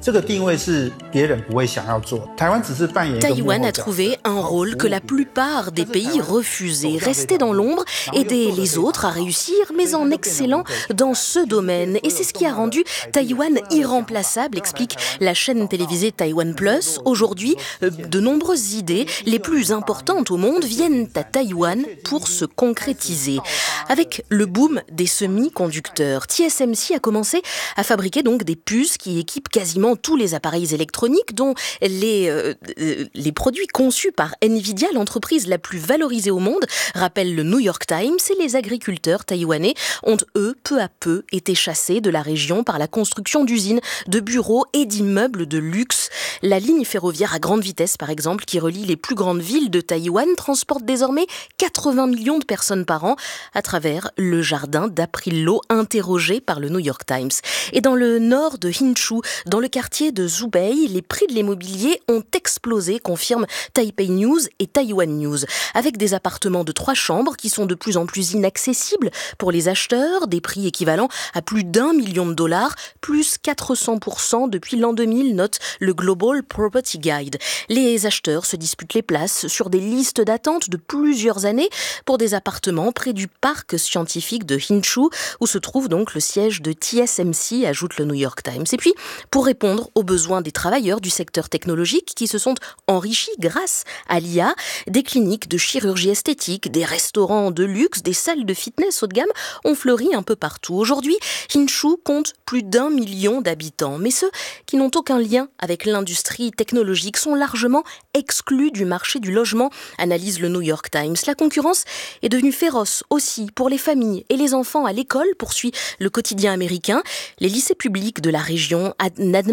Taïwan a trouvé un rôle que la plupart des pays refusaient, rester dans l'ombre, aider les autres à réussir, mais en excellant dans ce domaine. Et c'est ce qui a rendu Taïwan irremplaçable, explique la chaîne télévisée Taïwan Plus. Aujourd'hui, de nombreuses idées, les plus importantes au monde, viennent à Taïwan pour se concrétiser. Avec le boom des semi-conducteurs, T S M C a commencé à fabriquer donc des puces qui équipent quasiment tous les appareils électroniques, dont les, euh, les produits conçus par Nvidia, l'entreprise la plus valorisée au monde, rappelle le New York Times, et les agriculteurs taïwanais ont, eux, peu à peu été chassés de la région par la construction d'usines, de bureaux et d'immeubles de luxe. La ligne ferroviaire à grande vitesse, par exemple, qui relie les plus grandes villes de Taïwan, transporte désormais quatre-vingts millions de personnes par an à travers le jardin d'Aprillo, interrogé par le New York Times. Et dans le nord de Hsinchu, dans le quartier de Zhubei, les prix de l'immobilier ont explosé, confirment Taipei News et Taiwan News, avec des appartements de trois chambres qui sont de plus en plus inaccessibles pour les acheteurs, des prix équivalents à plus d'un million de dollars, plus quatre cents pour cent depuis l'an deux mille, note le Global Property Guide. Les acheteurs se disputent les places sur des listes d'attente de plusieurs années pour des appartements près du parc scientifique de Hsinchu, où se trouve donc le siège de T S M C, ajoute le New York Times. Et puis, pour répondre aux besoins des travailleurs du secteur technologique qui se sont enrichis grâce à l'I A, des cliniques de chirurgie esthétique, des restaurants de luxe, des salles de fitness haut de gamme ont fleuri un peu partout. Aujourd'hui, Hsinchu compte plus d'un million d'habitants, mais ceux qui n'ont aucun lien avec l'industrie technologique sont largement exclus du marché du logement, analyse le New York Times. La concurrence est devenue féroce aussi pour les familles et les enfants à l'école, poursuit le quotidien américain. Les lycées publics de la région n'admettent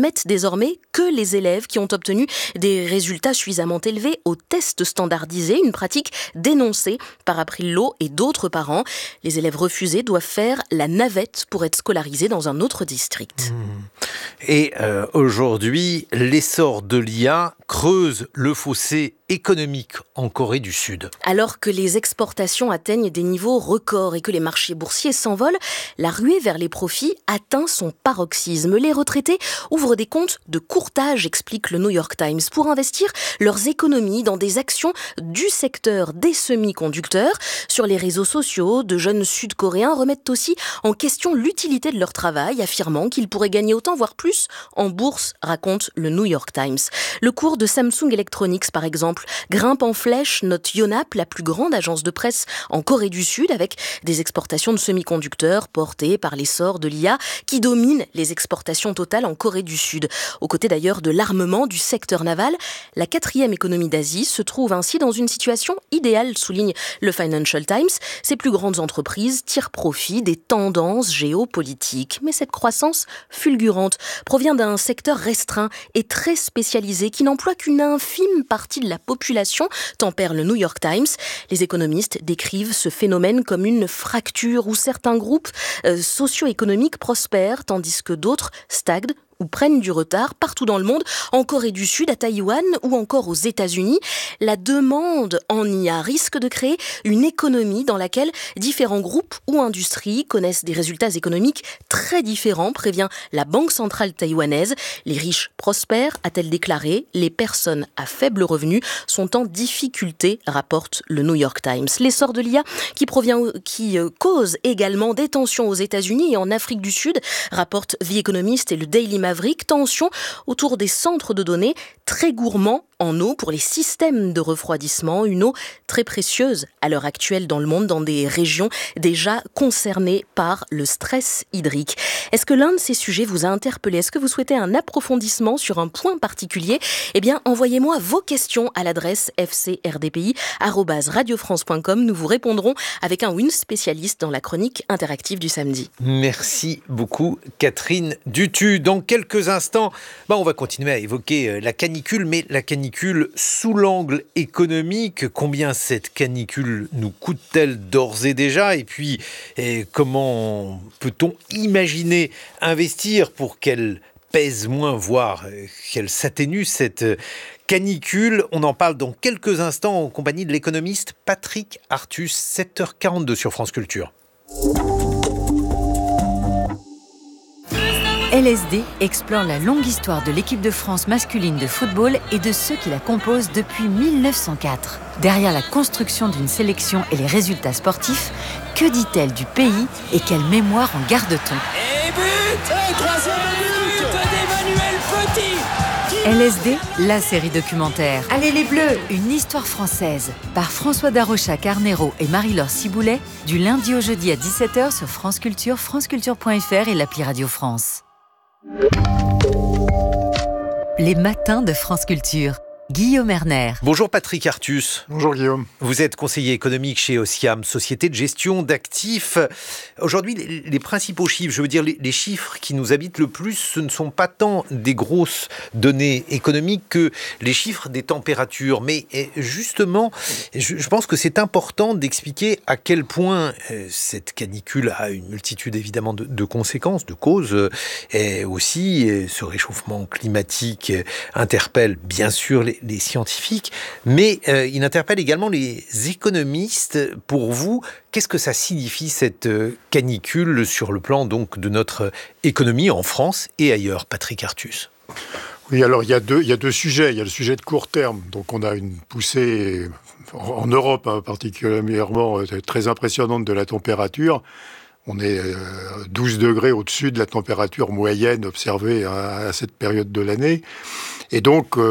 n'admettent désormais que les élèves qui ont obtenu des résultats suffisamment élevés aux tests standardisés, une pratique dénoncée par April Loh et d'autres parents. Les élèves refusés doivent faire la navette pour être scolarisés dans un autre district. Et euh, aujourd'hui, l'essor de l'I A creuse le fossé économique en Corée du Sud. Alors que les exportations atteignent des niveaux records et que les marchés boursiers s'envolent, la ruée vers les profits atteint son paroxysme. Les retraités ouvrent des comptes de courtage, explique le New York Times, pour investir leurs économies dans des actions du secteur des semi-conducteurs. Sur les réseaux sociaux, de jeunes Sud-Coréens remettent aussi en question l'utilité de leur travail, affirmant qu'ils pourraient gagner autant, voire plus, en bourse, raconte le New York Times. Le cours de Samsung Electronics, par exemple, grimpe en flèche, note Yonhap, la plus grande agence de presse en Corée du Sud, avec des exportations de semi-conducteurs portées par l'essor de l'I A qui domine les exportations totales en Corée du Sud. Aux côtés d'ailleurs de l'armement du secteur naval, la quatrième économie d'Asie se trouve ainsi dans une situation idéale, souligne le Financial Times. Ses plus grandes entreprises tirent profit des tendances géopolitiques. Mais cette croissance fulgurante provient d'un secteur restreint et très spécialisé qui n'emploie qu'une infime partie de la population, tempère le New York Times. Les économistes décrivent ce phénomène comme une fracture où certains groupes euh, socio-économiques prospèrent tandis que d'autres stagnent ou prennent du retard partout dans le monde, en Corée du Sud, à Taïwan ou encore aux États-Unis. La demande en I A risque de créer une économie dans laquelle différents groupes ou industries connaissent des résultats économiques très différents, prévient la Banque centrale taïwanaise. Les riches prospèrent, a-t-elle déclaré. Les personnes à faible revenu sont en difficulté, rapporte le New York Times. L'essor de l'I A qui provient, qui euh, cause également des tensions aux États-Unis et en Afrique du Sud, rapporte The Economist et le Daily Maverick. Tension autour des centres de données très gourmands en eau pour les systèmes de refroidissement, une eau très précieuse à l'heure actuelle dans le monde, dans des régions déjà concernées par le stress hydrique. Est-ce que l'un de ces sujets vous a interpellé? Est-ce que vous souhaitez un approfondissement sur un point particulier? Eh bien, envoyez-moi vos questions à l'adresse f c r d p i arobase radio france point com. Nous vous répondrons avec un ou une spécialiste dans la chronique interactive du samedi. Merci beaucoup, Catherine Dutu. Dans quelques instants, bah, on va continuer à évoquer la canicule, mais la canicule sous l'angle économique. Combien cette canicule nous coûte-t-elle d'ores et déjà? Et puis, et comment peut-on imaginer investir pour qu'elle pèse moins, voire qu'elle s'atténue, cette canicule? On en parle dans quelques instants en compagnie de l'économiste Patrick Artus, sept heures quarante-deux sur France Culture. L S D explore la longue histoire de l'équipe de France masculine de football et de ceux qui la composent depuis mille neuf cent quatre. Derrière la construction d'une sélection et les résultats sportifs, que dit-elle du pays et quelle mémoire en garde-t-on? Et but! Troisième but d'Emmanuel Petit! L S D, la série documentaire. Allez les Bleus! Une histoire française, par François Darocha-Carnero et Marie-Laure Ciboulet, du lundi au jeudi à dix-sept heures sur France Culture, franceculture point f r et l'appli Radio France. Les matins de France Culture. Guillaume Erner. Bonjour Patrick Artus. Bonjour Guillaume. Vous êtes conseiller économique chez Osiam, société de gestion d'actifs. Aujourd'hui, les, les principaux chiffres, je veux dire les, les chiffres qui nous habitent le plus, ce ne sont pas tant des grosses données économiques que les chiffres des températures. Mais justement, je, je pense que c'est important d'expliquer à quel point euh, cette canicule a une multitude évidemment de, de conséquences, de causes. Euh, et aussi, euh, ce réchauffement climatique euh, interpelle bien sûr les les scientifiques, mais euh, il interpelle également les économistes. Pour vous, qu'est-ce que ça signifie cette euh, canicule sur le plan donc de notre économie en France et ailleurs, Patrick Artus? Oui, alors il y a deux, il y a deux sujets. Il y a le sujet de court terme. Donc on a une poussée en Europe hein, particulièrement euh, très impressionnante de la température. On est euh, douze degrés au-dessus de la température moyenne observée à, à cette période de l'année. Et donc, euh,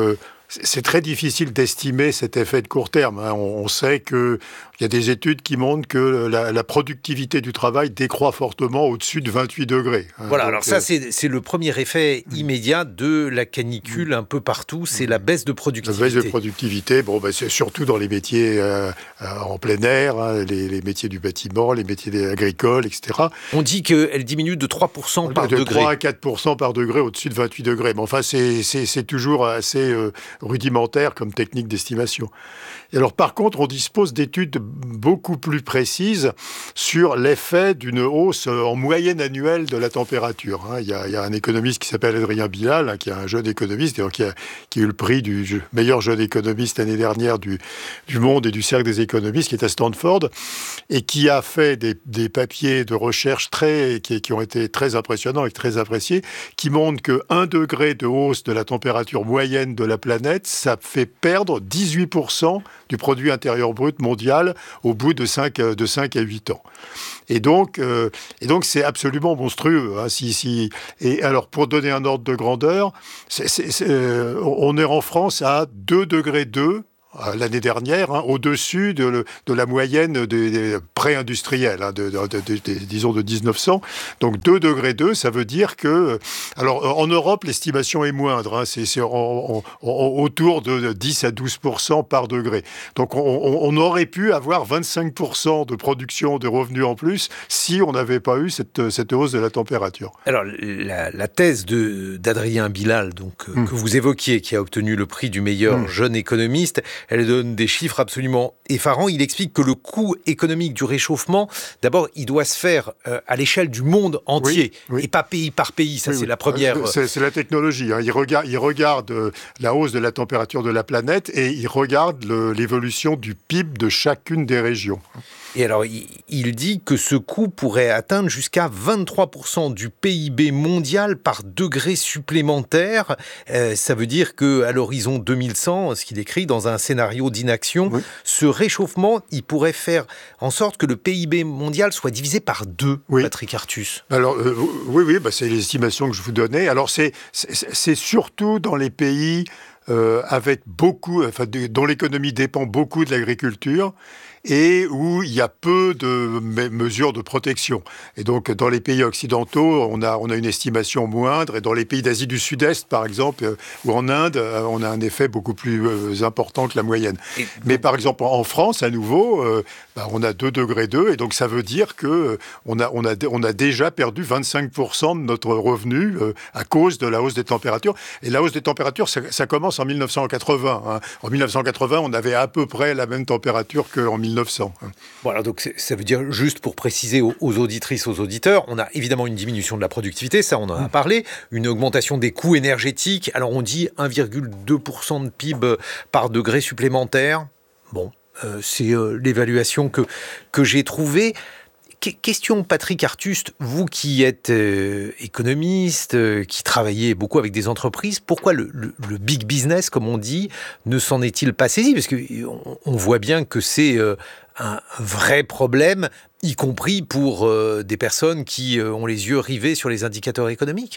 c'est très difficile d'estimer cet effet de court terme. Hein. On, on sait qu'il y a des études qui montrent que la, la productivité du travail décroît fortement au-dessus de vingt-huit degrés. Hein. Voilà, Donc, alors ça, euh... c'est, c'est le premier effet immédiat de la canicule un peu partout, c'est la baisse de productivité. La baisse de productivité, bon, ben, c'est surtout dans les métiers euh, en plein air, hein, les, les métiers du bâtiment, les métiers agricoles, et cetera. On dit qu'elle diminue de trois pour cent par de degré. De trois à quatre pour cent par degré au-dessus de vingt-huit degrés. Mais enfin, c'est, c'est, c'est toujours assez euh, rudimentaire comme technique d'estimation. Et alors, par contre, on dispose d'études beaucoup plus précises sur l'effet d'une hausse en moyenne annuelle de la température. Hein. Il y a, il y a un économiste qui s'appelle Adrien Bilal, hein, qui est un jeune économiste, qui a, qui a eu le prix du meilleur jeune économiste l'année dernière du, du Monde et du Cercle des économistes, qui est à Stanford, et qui a fait des, des papiers de recherche très, qui, qui ont été très impressionnants et très appréciés, qui montrent que un degré de hausse de la température moyenne de la planète, ça fait perdre dix-huit pour cent du produit intérieur brut mondial au bout de cinq, de cinq à huit ans. Et donc, euh, et donc c'est absolument monstrueux. Hein, si, si... Et alors, pour donner un ordre de grandeur, c'est, c'est, c'est, euh, on est en France à deux degrés deux l'année dernière, hein, au-dessus de, le, de la moyenne des, des pré-industriels, hein, de, de, de, de, de, disons de dix-neuf cents. Donc deux degrés deux, ça veut dire que... Alors en Europe, l'estimation est moindre, hein, c'est, c'est en, en, en, autour de dix à douze pour cent par degré. Donc on, on, on aurait pu avoir vingt-cinq pour cent de production de revenus en plus si on n'avait pas eu cette, cette hausse de la température. Alors la, la thèse de, d'Adrien Bilal, donc, hum. que vous évoquiez, qui a obtenu le prix du meilleur hum. jeune économiste, elle donne des chiffres absolument effarants. Il explique que le coût économique du réchauffement, d'abord, il doit se faire euh, à l'échelle du monde entier, oui, oui. et pas pays par pays. Ça, oui, c'est oui. la première... C'est, c'est la technologie. Hein. Il regarde, il regarde euh, la hausse de la température de la planète et il regarde le, l'évolution du P I B de chacune des régions. Et alors, il dit que ce coût pourrait atteindre jusqu'à vingt-trois pour cent du P I B mondial par degré supplémentaire. Euh, ça veut dire qu'à l'horizon deux mille cent, ce qu'il écrit dans un scénario d'inaction, oui. ce réchauffement, il pourrait faire en sorte que le P I B mondial soit divisé par deux, oui. Patrick Artus. Alors, euh, oui, oui, bah, c'est les estimations que je vous donnais. Alors, c'est, c'est, c'est surtout dans les pays euh, avec beaucoup, enfin, de, dont l'économie dépend beaucoup de l'agriculture, et où il y a peu de mesures de protection. Et donc, dans les pays occidentaux, on a, on a une estimation moindre, et dans les pays d'Asie du Sud-Est, par exemple, ou en Inde, on a un effet beaucoup plus euh, important que la moyenne. Et Mais par exemple, en France, à nouveau, euh, bah, on a deux degrés deux, et donc ça veut dire qu'on a, on a, on a déjà perdu vingt-cinq pour cent de notre revenu euh, à cause de la hausse des températures. Et la hausse des températures, ça, ça commence en mille neuf cent quatre-vingts. Hein. En mille neuf cent quatre-vingts, on avait à peu près la même température qu'en mille neuf cents. Voilà, donc ça veut dire, juste pour préciser aux, aux auditrices, aux auditeurs, on a évidemment une diminution de la productivité, ça on en a parlé, une augmentation des coûts énergétiques, alors on dit un virgule deux pour cent de P I B par degré supplémentaire. Bon, euh, c'est euh, l'évaluation que, que j'ai trouvée. Question Patrick Artus, vous qui êtes euh, économiste, euh, qui travaillez beaucoup avec des entreprises, pourquoi le, le, le big business, comme on dit, ne s'en est-il pas saisi ? Parce qu'on on voit bien que c'est euh, un vrai problème, y compris pour euh, des personnes qui euh, ont les yeux rivés sur les indicateurs économiques.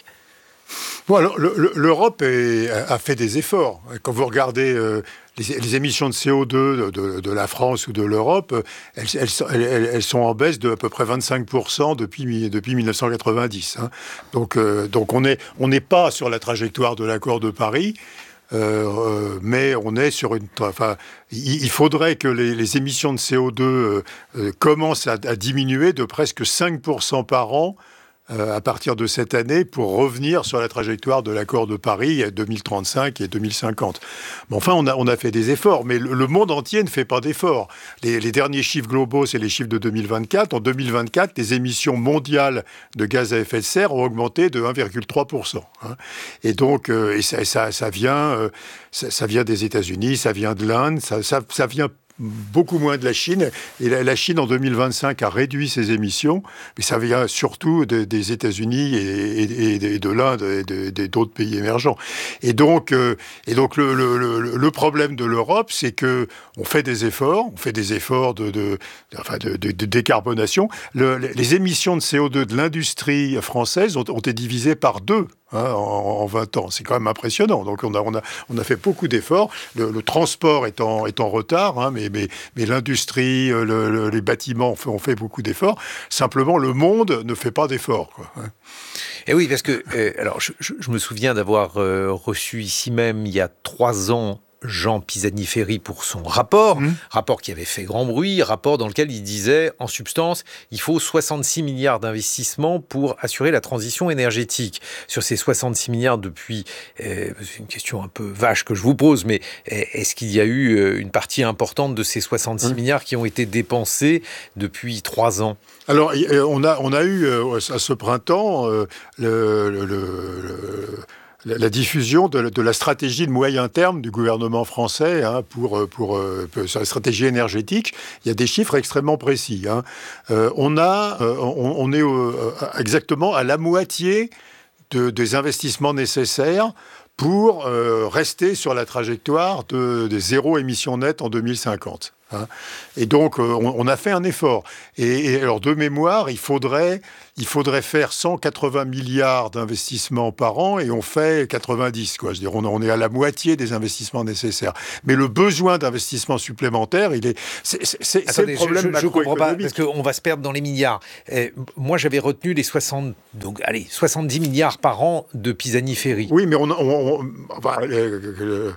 Bon, alors, le, le, l'Europe est, a fait des efforts. Quand vous regardez euh, les, les émissions de C O deux de, de, de la France ou de l'Europe, elles, elles, elles, elles sont en baisse de à peu près vingt-cinq pour cent depuis, depuis mille neuf cent quatre-vingt-dix. Hein. Donc, euh, donc on n'est on n'est pas sur la trajectoire de l'accord de Paris. Euh, euh, mais on est sur une... Enfin, il, il faudrait que les, les émissions de C O deux euh, euh, commencent à, à diminuer de presque cinq pour cent par an Euh, à partir de cette année pour revenir sur la trajectoire de l'accord de Paris deux mille trente-cinq et deux mille cinquante. Mais enfin, on a, on a fait des efforts, mais le, le monde entier ne fait pas d'efforts. Les, les derniers chiffres globaux, c'est les chiffres de deux mille vingt-quatre. En deux mille vingt-quatre, les émissions mondiales de gaz à effet de serre ont augmenté de un virgule trois pour cent. Hein. Et donc, euh, et ça, ça, ça, vient, euh, ça, ça vient des États-Unis, ça vient de l'Inde, ça, ça, ça vient beaucoup moins de la Chine. Et la, la Chine, en deux mille vingt-cinq, a réduit ses émissions, mais ça vient surtout de, des États-Unis et, et, et de l'Inde et, de, et d'autres pays émergents. Et donc, euh, et donc le, le, le, le problème de l'Europe, c'est que on fait des efforts, on fait des efforts de, de, de, enfin de, de, de décarbonation. Le, les émissions de C O deux de l'industrie française ont, ont été divisées par deux. Hein, en, en vingt ans. C'est quand même impressionnant. Donc on a, on a, on a fait beaucoup d'efforts. Le, le transport est en, est en retard, hein, mais, mais, mais l'industrie, le, le, les bâtiments ont fait, ont fait beaucoup d'efforts. Simplement, le monde ne fait pas d'efforts, quoi, hein. Et oui, parce que euh, alors je, je, je me souviens d'avoir euh, reçu ici même, il y a trois ans, Jean Pisani-Ferry pour son rapport, mmh. rapport qui avait fait grand bruit, rapport dans lequel il disait, en substance, il faut soixante-six milliards d'investissements pour assurer la transition énergétique. Sur ces soixante-six milliards depuis, euh, c'est une question un peu vache que je vous pose, mais est-ce qu'il y a eu une partie importante de ces soixante-six mmh. milliards qui ont été dépensés depuis trois ans ? Alors, on a, on a eu à ce printemps euh, le... le, le la diffusion de, de la stratégie de moyen terme du gouvernement français hein, pour, pour, pour sur la stratégie énergétique. Il y a des chiffres extrêmement précis. Hein. Euh, on, a, euh, on, on est euh, exactement à la moitié de, des investissements nécessaires pour euh, rester sur la trajectoire de, de zéro émission nette en deux mille cinquante. Hein. Et donc, euh, on, on a fait un effort. Et, et alors, de mémoire, il faudrait, il faudrait faire cent quatre-vingts milliards d'investissements par an et on fait quatre-vingt-dix. Quoi. Je veux dire, on, on est à la moitié des investissements nécessaires. Mais le besoin d'investissement supplémentaire, il est, c'est, c'est, c'est, Attendez, c'est le problème je, je, je comprends pas, macroéconomique. parce qu'on va se perdre dans les milliards. Euh, moi, j'avais retenu les soixante, donc, allez, soixante-dix milliards par an de Pisani-Ferry. Oui, mais on, on, on, enfin, le, le,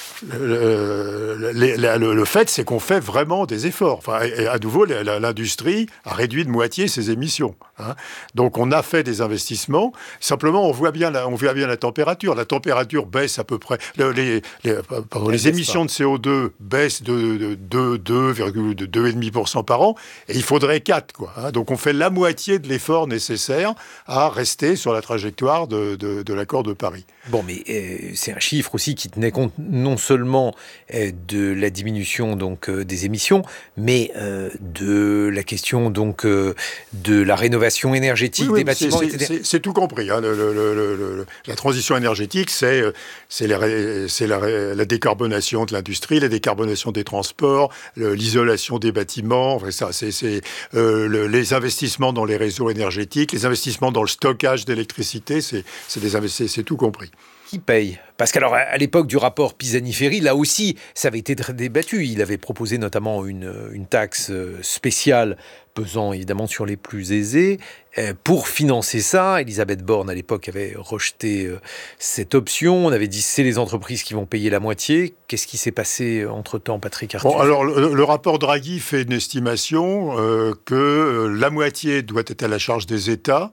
le, le, le, le fait, c'est qu'on fait vraiment des efforts. Enfin, et à nouveau, l'industrie a réduit de moitié ses émissions. Hein. Donc, on a fait des investissements. Simplement, on voit bien la, on voit bien la température. La température baisse à peu près. Le, les, les, pardon, les émissions de C O deux baissent de, de, de deux virgule cinq pour cent par an. Et il faudrait quatre. Quoi, hein. Donc, on fait la moitié de l'effort nécessaire à rester sur la trajectoire de, de, de l'accord de Paris. Bon, mais euh, c'est un chiffre aussi qui tenait compte non seulement euh, de la diminution donc euh, des émissions, mais euh, de la question donc euh, de la rénovation énergétique oui, oui, des bâtiments. C'est, et cetera. C'est, c'est, c'est tout compris. Hein. Le, le, le, le, la transition énergétique, c'est, c'est, la, c'est la, la décarbonation de l'industrie, la décarbonation des transports, le, l'isolation des bâtiments. Enfin, ça, c'est, c'est euh, le, les investissements dans les réseaux énergétiques, les investissements dans le stockage d'électricité. C'est, c'est, des invest- c'est tout compris. Qui paye ? Parce qu'alors, à l'époque du rapport Pisani-Ferry, là aussi, ça avait été débattu. Il avait proposé notamment une, une taxe spéciale pesant évidemment sur les plus aisés. Pour financer ça, Elisabeth Borne, à l'époque, avait rejeté cette option. On avait dit c'est les entreprises qui vont payer la moitié. Qu'est-ce qui s'est passé entre-temps, Patrick Artus ? Bon, alors, le, le rapport Draghi fait une estimation euh, que la moitié doit être à la charge des États.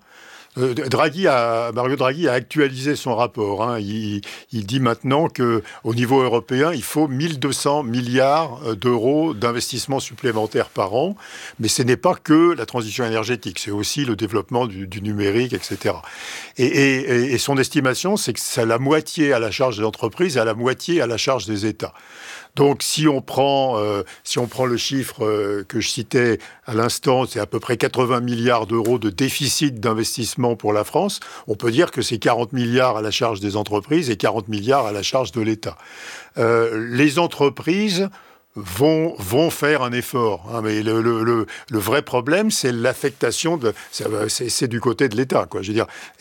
Draghi a, Mario Draghi a actualisé son rapport. Hein. Il, il dit maintenant qu'au niveau européen, il faut mille deux cents milliards d'euros d'investissements supplémentaires par an. Mais ce n'est pas que la transition énergétique, c'est aussi le développement du, du numérique, et cetera. Et, et, et son estimation, c'est que c'est la moitié à la charge des entreprises et à la moitié à la charge des États. Donc, si on prend, euh, si on prend le chiffre euh, que je citais à l'instant, c'est à peu près quatre-vingts milliards d'euros de déficit d'investissement pour la France, on peut dire que c'est quarante milliards à la charge des entreprises et quarante milliards à la charge de l'État. Euh, les entreprises vont, vont faire un effort. Hein, mais le, le, le, le vrai problème, c'est l'affectation, de, c'est, c'est du côté de l'État, quoi, je veux dire.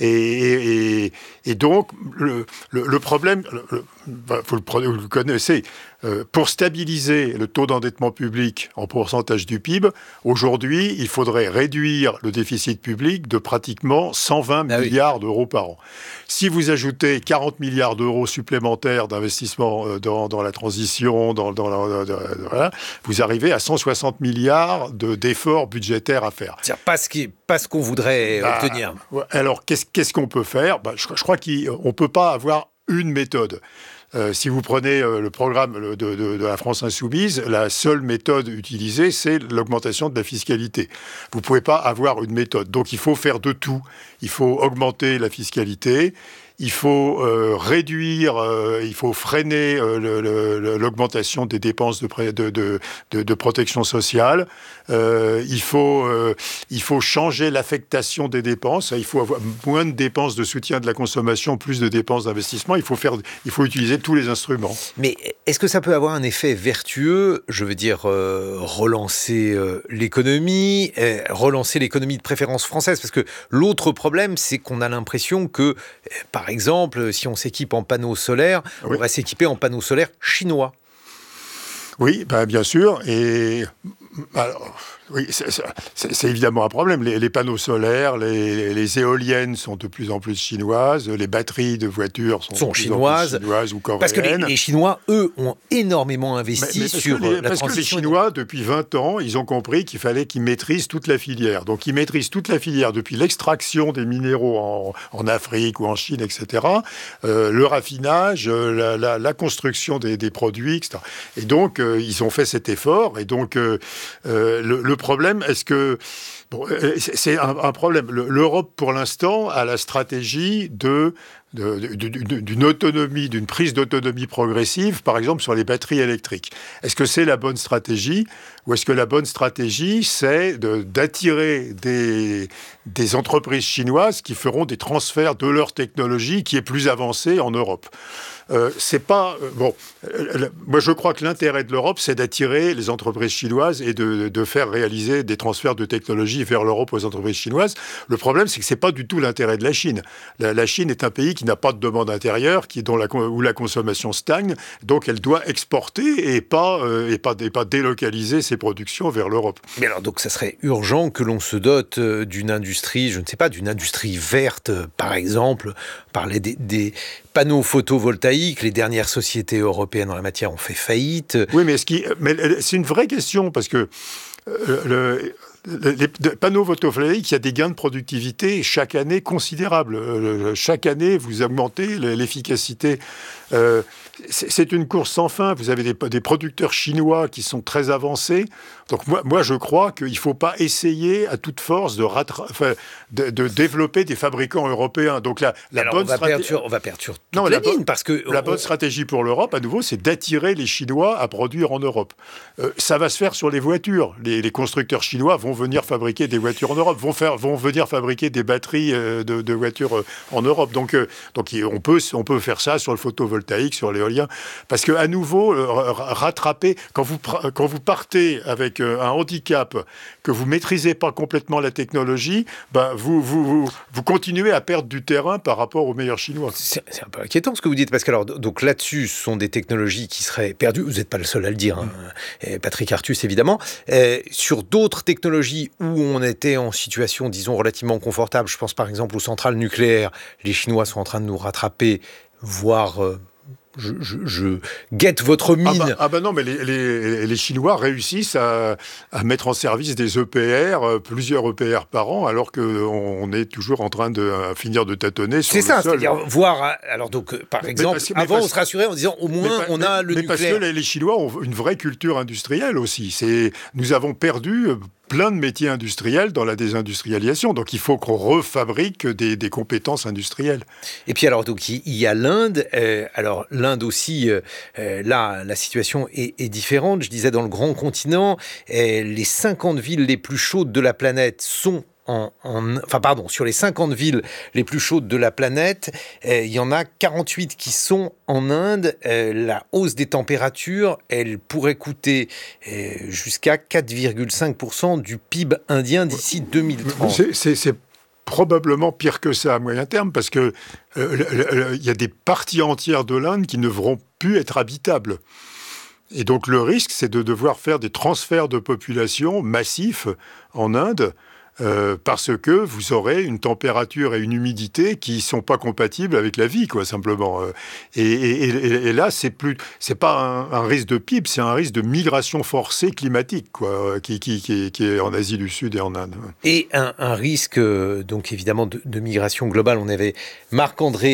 Et, et, et donc, le, le, le problème, le, vous, le, vous le connaissez, euh, pour stabiliser le taux d'endettement public en pourcentage du P I B, aujourd'hui, il faudrait réduire le déficit public de pratiquement cent vingt ah milliards oui. d'euros par an. Si vous ajoutez quarante milliards d'euros supplémentaires d'investissement dans, dans la transition, dans, dans la, dans, voilà, vous arrivez à cent soixante milliards de, d'efforts budgétaires à faire. C'est pas ce, qui, pas ce qu'on voudrait bah, obtenir. Alors, qu'est-ce, qu'est-ce qu'on peut faire ? bah, je, je crois qu'on ne peut pas avoir une méthode. Euh, si vous prenez euh, le programme de, de, de la France Insoumise, la seule méthode utilisée, c'est l'augmentation de la fiscalité. Vous ne pouvez pas avoir une méthode. Donc, il faut faire de tout. Il faut augmenter la fiscalité. il faut euh, réduire, euh, il faut freiner euh, le, le, l'augmentation des dépenses de, de, de, de, de protection sociale. Euh, il faut, euh, il faut changer l'affectation des dépenses. Il faut avoir moins de dépenses de soutien de la consommation, plus de dépenses d'investissement. Il faut faire, il faut utiliser tous les instruments. Mais est-ce que ça peut avoir un effet vertueux ? Je veux dire, euh, relancer euh, l'économie, euh, relancer l'économie de préférence française, parce que l'autre problème, c'est qu'on a l'impression que, euh, par exemple, si on s'équipe en panneaux solaires, oui. on va s'équiper en panneaux solaires chinois. Oui, ben bien sûr. Et alors, oui, c'est, c'est, c'est évidemment un problème. Les, les panneaux solaires, les, les éoliennes sont de plus en plus chinoises. Les batteries de voitures sont, sont de plus chinoises, en plus chinoises ou coréennes. Parce que les, les Chinois, eux, ont énormément investi mais, mais sur les, la parce transition. Parce que les Chinois, depuis vingt ans, ils ont compris qu'il fallait qu'ils maîtrisent toute la filière. Donc, ils maîtrisent toute la filière depuis l'extraction des minéraux en, en Afrique ou en Chine, et cetera. Euh, le raffinage, la, la, la construction des, des produits, et cetera. Et donc, euh, ils ont fait cet effort. Et donc, euh, euh, le, le problème, est-ce que... Bon, c'est un, un problème. L'Europe, pour l'instant, a la stratégie de... De, de, de, d'une autonomie, d'une prise d'autonomie progressive, par exemple sur les batteries électriques. Est-ce que c'est la bonne stratégie ou est-ce que la bonne stratégie, c'est de, d'attirer des, des entreprises chinoises qui feront des transferts de leur technologie qui est plus avancée en Europe ? Euh, c'est pas euh, bon. Euh, moi, je crois que l'intérêt de l'Europe, c'est d'attirer les entreprises chinoises et de, de faire réaliser des transferts de technologie vers l'Europe aux entreprises chinoises. Le problème, c'est que c'est pas du tout l'intérêt de la Chine. La, la Chine est un pays qui n'a pas de demande intérieure, qui dont la, où la consommation stagne, donc elle doit exporter et pas euh, et pas et pas délocaliser ses productions vers l'Europe. Mais alors, donc, ça serait urgent que l'on se dote d'une industrie, je ne sais pas, d'une industrie verte, par exemple, parler des, des panneaux photovoltaïques. Les dernières sociétés européennes en la matière ont fait faillite. Oui, mais, ce qui, mais c'est une vraie question, parce que euh, le... Les panneaux photovoltaïques, il y a des gains de productivité chaque année considérables. Chaque année, vous augmentez l'efficacité. Euh, c'est une course sans fin. Vous avez des, des producteurs chinois qui sont très avancés. Donc moi, moi je crois qu'il ne faut pas essayer à toute force de, rattra- enfin, de, de développer des fabricants européens. Donc la, la Alors, bonne on va stratégie... perdre sur, on va perdre sur toute non, la, la ligne, bonne, parce que... La on... bonne stratégie pour l'Europe, à nouveau, c'est d'attirer les Chinois à produire en Europe. Euh, ça va se faire sur les voitures. Les, les constructeurs chinois vont venir fabriquer des voitures en Europe, vont, faire, vont venir fabriquer des batteries euh, de, de voitures euh, en Europe. Donc, euh, donc on, peut, on peut faire ça sur le photovoltaïque, sur l'éolien. Parce qu'à nouveau, euh, rattraper, quand vous, quand vous partez avec euh, un handicap, que vous ne maîtrisez pas complètement la technologie, ben vous, vous, vous, vous continuez à perdre du terrain par rapport aux meilleurs Chinois. C'est, c'est un peu inquiétant ce que vous dites, parce que alors, donc là-dessus, ce sont des technologies qui seraient perdues. Vous n'êtes pas le seul à le dire, hein. Et Patrick Artus, évidemment. Et sur d'autres technologies où on était en situation, disons, relativement confortable, je pense par exemple aux centrales nucléaires, les Chinois sont en train de nous rattraper, voire... Euh, Je, je, je guette votre mine. Ah bah, ah bah non, mais les, les, les Chinois réussissent à, à mettre en service des E P R, plusieurs E P R par an, alors qu'on est toujours en train de finir de tâtonner sur c'est le ça, sol. C'est-à-dire voir, alors donc, par exemple, que, avant parce, on se rassurait en disant au moins mais, on a mais, le mais nucléaire. Mais parce que les, les Chinois ont une vraie culture industrielle aussi. C'est, nous avons perdu... plein de métiers industriels dans la désindustrialisation. Donc, il faut qu'on refabrique des, des compétences industrielles. Et puis, alors, donc, il y a l'Inde. Euh, alors, l'Inde aussi, euh, là, la situation est, est différente. Je disais, dans le grand continent, euh, les cinquante villes les plus chaudes de la planète sont En, en, enfin pardon, sur les cinquante villes les plus chaudes de la planète, euh, il y en a quarante-huit qui sont en Inde. Euh, la hausse des températures, elle pourrait coûter euh, jusqu'à quatre virgule cinq pour cent du P I B indien d'ici deux mille trente. C'est, c'est, c'est probablement pire que ça à moyen terme, parce que euh, il y a des parties entières de l'Inde qui ne vont plus être habitables. Et donc le risque, c'est de devoir faire des transferts de population massifs en Inde, Euh, parce que vous aurez une température et une humidité qui sont pas compatibles avec la vie, quoi, simplement. Et, et, et, et là, c'est plus, c'est pas un, un risque de P I B, c'est un risque de migration forcée climatique, quoi, qui, qui, qui, qui est en Asie du Sud et en Inde. Et un, un risque, donc évidemment, de, de migration globale. On avait Marc-André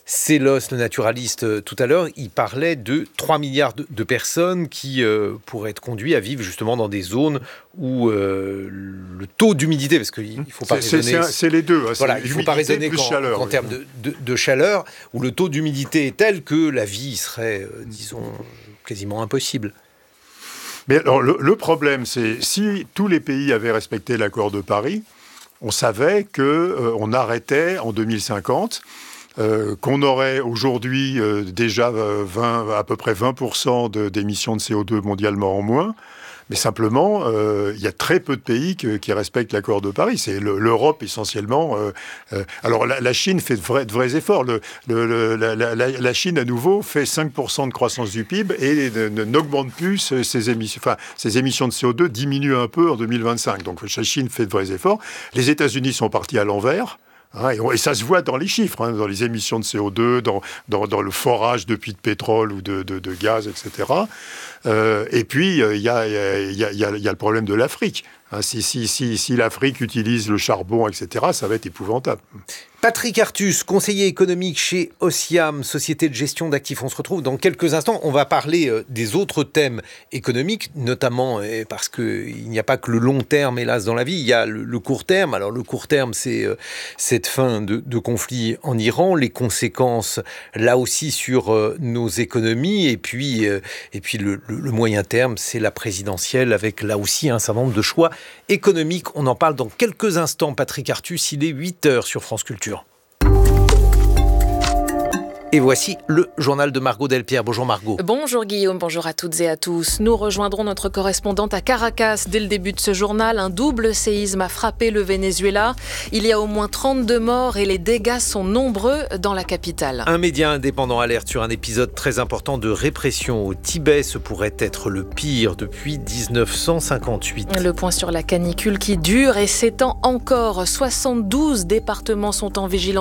Sélos, le naturaliste, tout à l'heure, il parlait de trois milliards de, de personnes qui euh, pourraient être conduites à vivre justement dans des zones où euh, le taux d'humidité, parce qu'il ne faut pas c'est, raisonner... C'est, c'est les deux. Hein, voilà, il ne faut pas raisonner qu'en, chaleur, qu'en oui. termes de, de, de chaleur, où le taux d'humidité est tel que la vie serait, euh, disons, quasiment impossible. Mais alors, le, le problème, c'est si tous les pays avaient respecté l'accord de Paris, on savait qu'on euh, arrêtait en deux mille cinquante... Euh, qu'on aurait aujourd'hui euh, déjà vingt, à peu près vingt pour cent de, d'émissions de C O deux mondialement en moins. Mais simplement, euh, il y a très peu de pays que, qui respectent l'accord de Paris. C'est le, l'Europe essentiellement. Euh, euh, alors la, la Chine fait de vrais, de vrais efforts. Le, le, le, la, la, la Chine, à nouveau, fait cinq pour cent de croissance du P I B et ne, ne, n'augmente plus ses émissions. Enfin, ses émissions de C O deux diminuent un peu en deux mille vingt-cinq. Donc la Chine fait de vrais efforts. Les États-Unis sont partis à l'envers. Hein, et, on, et ça se voit dans les chiffres, hein, dans les émissions de C O deux, dans, dans, dans le forage de puits de pétrole ou de, de, de gaz, et cetera. Euh, et puis, il euh, y, a, y, a, y, a, y a le problème de l'Afrique. Hein, si, si, si, si l'Afrique utilise le charbon, et cetera, ça va être épouvantable. Patrick Artus, conseiller économique chez Osiam, société de gestion d'actifs. On se retrouve dans quelques instants. On va parler euh, des autres thèmes économiques, notamment euh, parce qu'il n'y a pas que le long terme, hélas, dans la vie. Il y a le, le court terme. Alors, le court terme, c'est euh, cette fin de, de conflit en Iran, les conséquences, là aussi, sur euh, nos économies. Et puis, euh, et puis le, le, le moyen terme, c'est la présidentielle, avec là aussi un certain nombre de choix économiques. On en parle dans quelques instants. Patrick Artus, il est huit heures sur France Culture. Et voici le journal de Margot Delpierre. Bonjour Margot. Bonjour Guillaume, bonjour à toutes et à tous. Nous rejoindrons notre correspondante à Caracas. Dès le début de ce journal, un double séisme a frappé le Venezuela. Il y a au moins trente-deux morts et les dégâts sont nombreux dans la capitale. Un média indépendant alerte sur un épisode très important de répression au Tibet. Ce pourrait être le pire depuis dix-neuf cent cinquante-huit. Le point sur la canicule qui dure et s'étend encore. soixante-douze départements sont en vigilance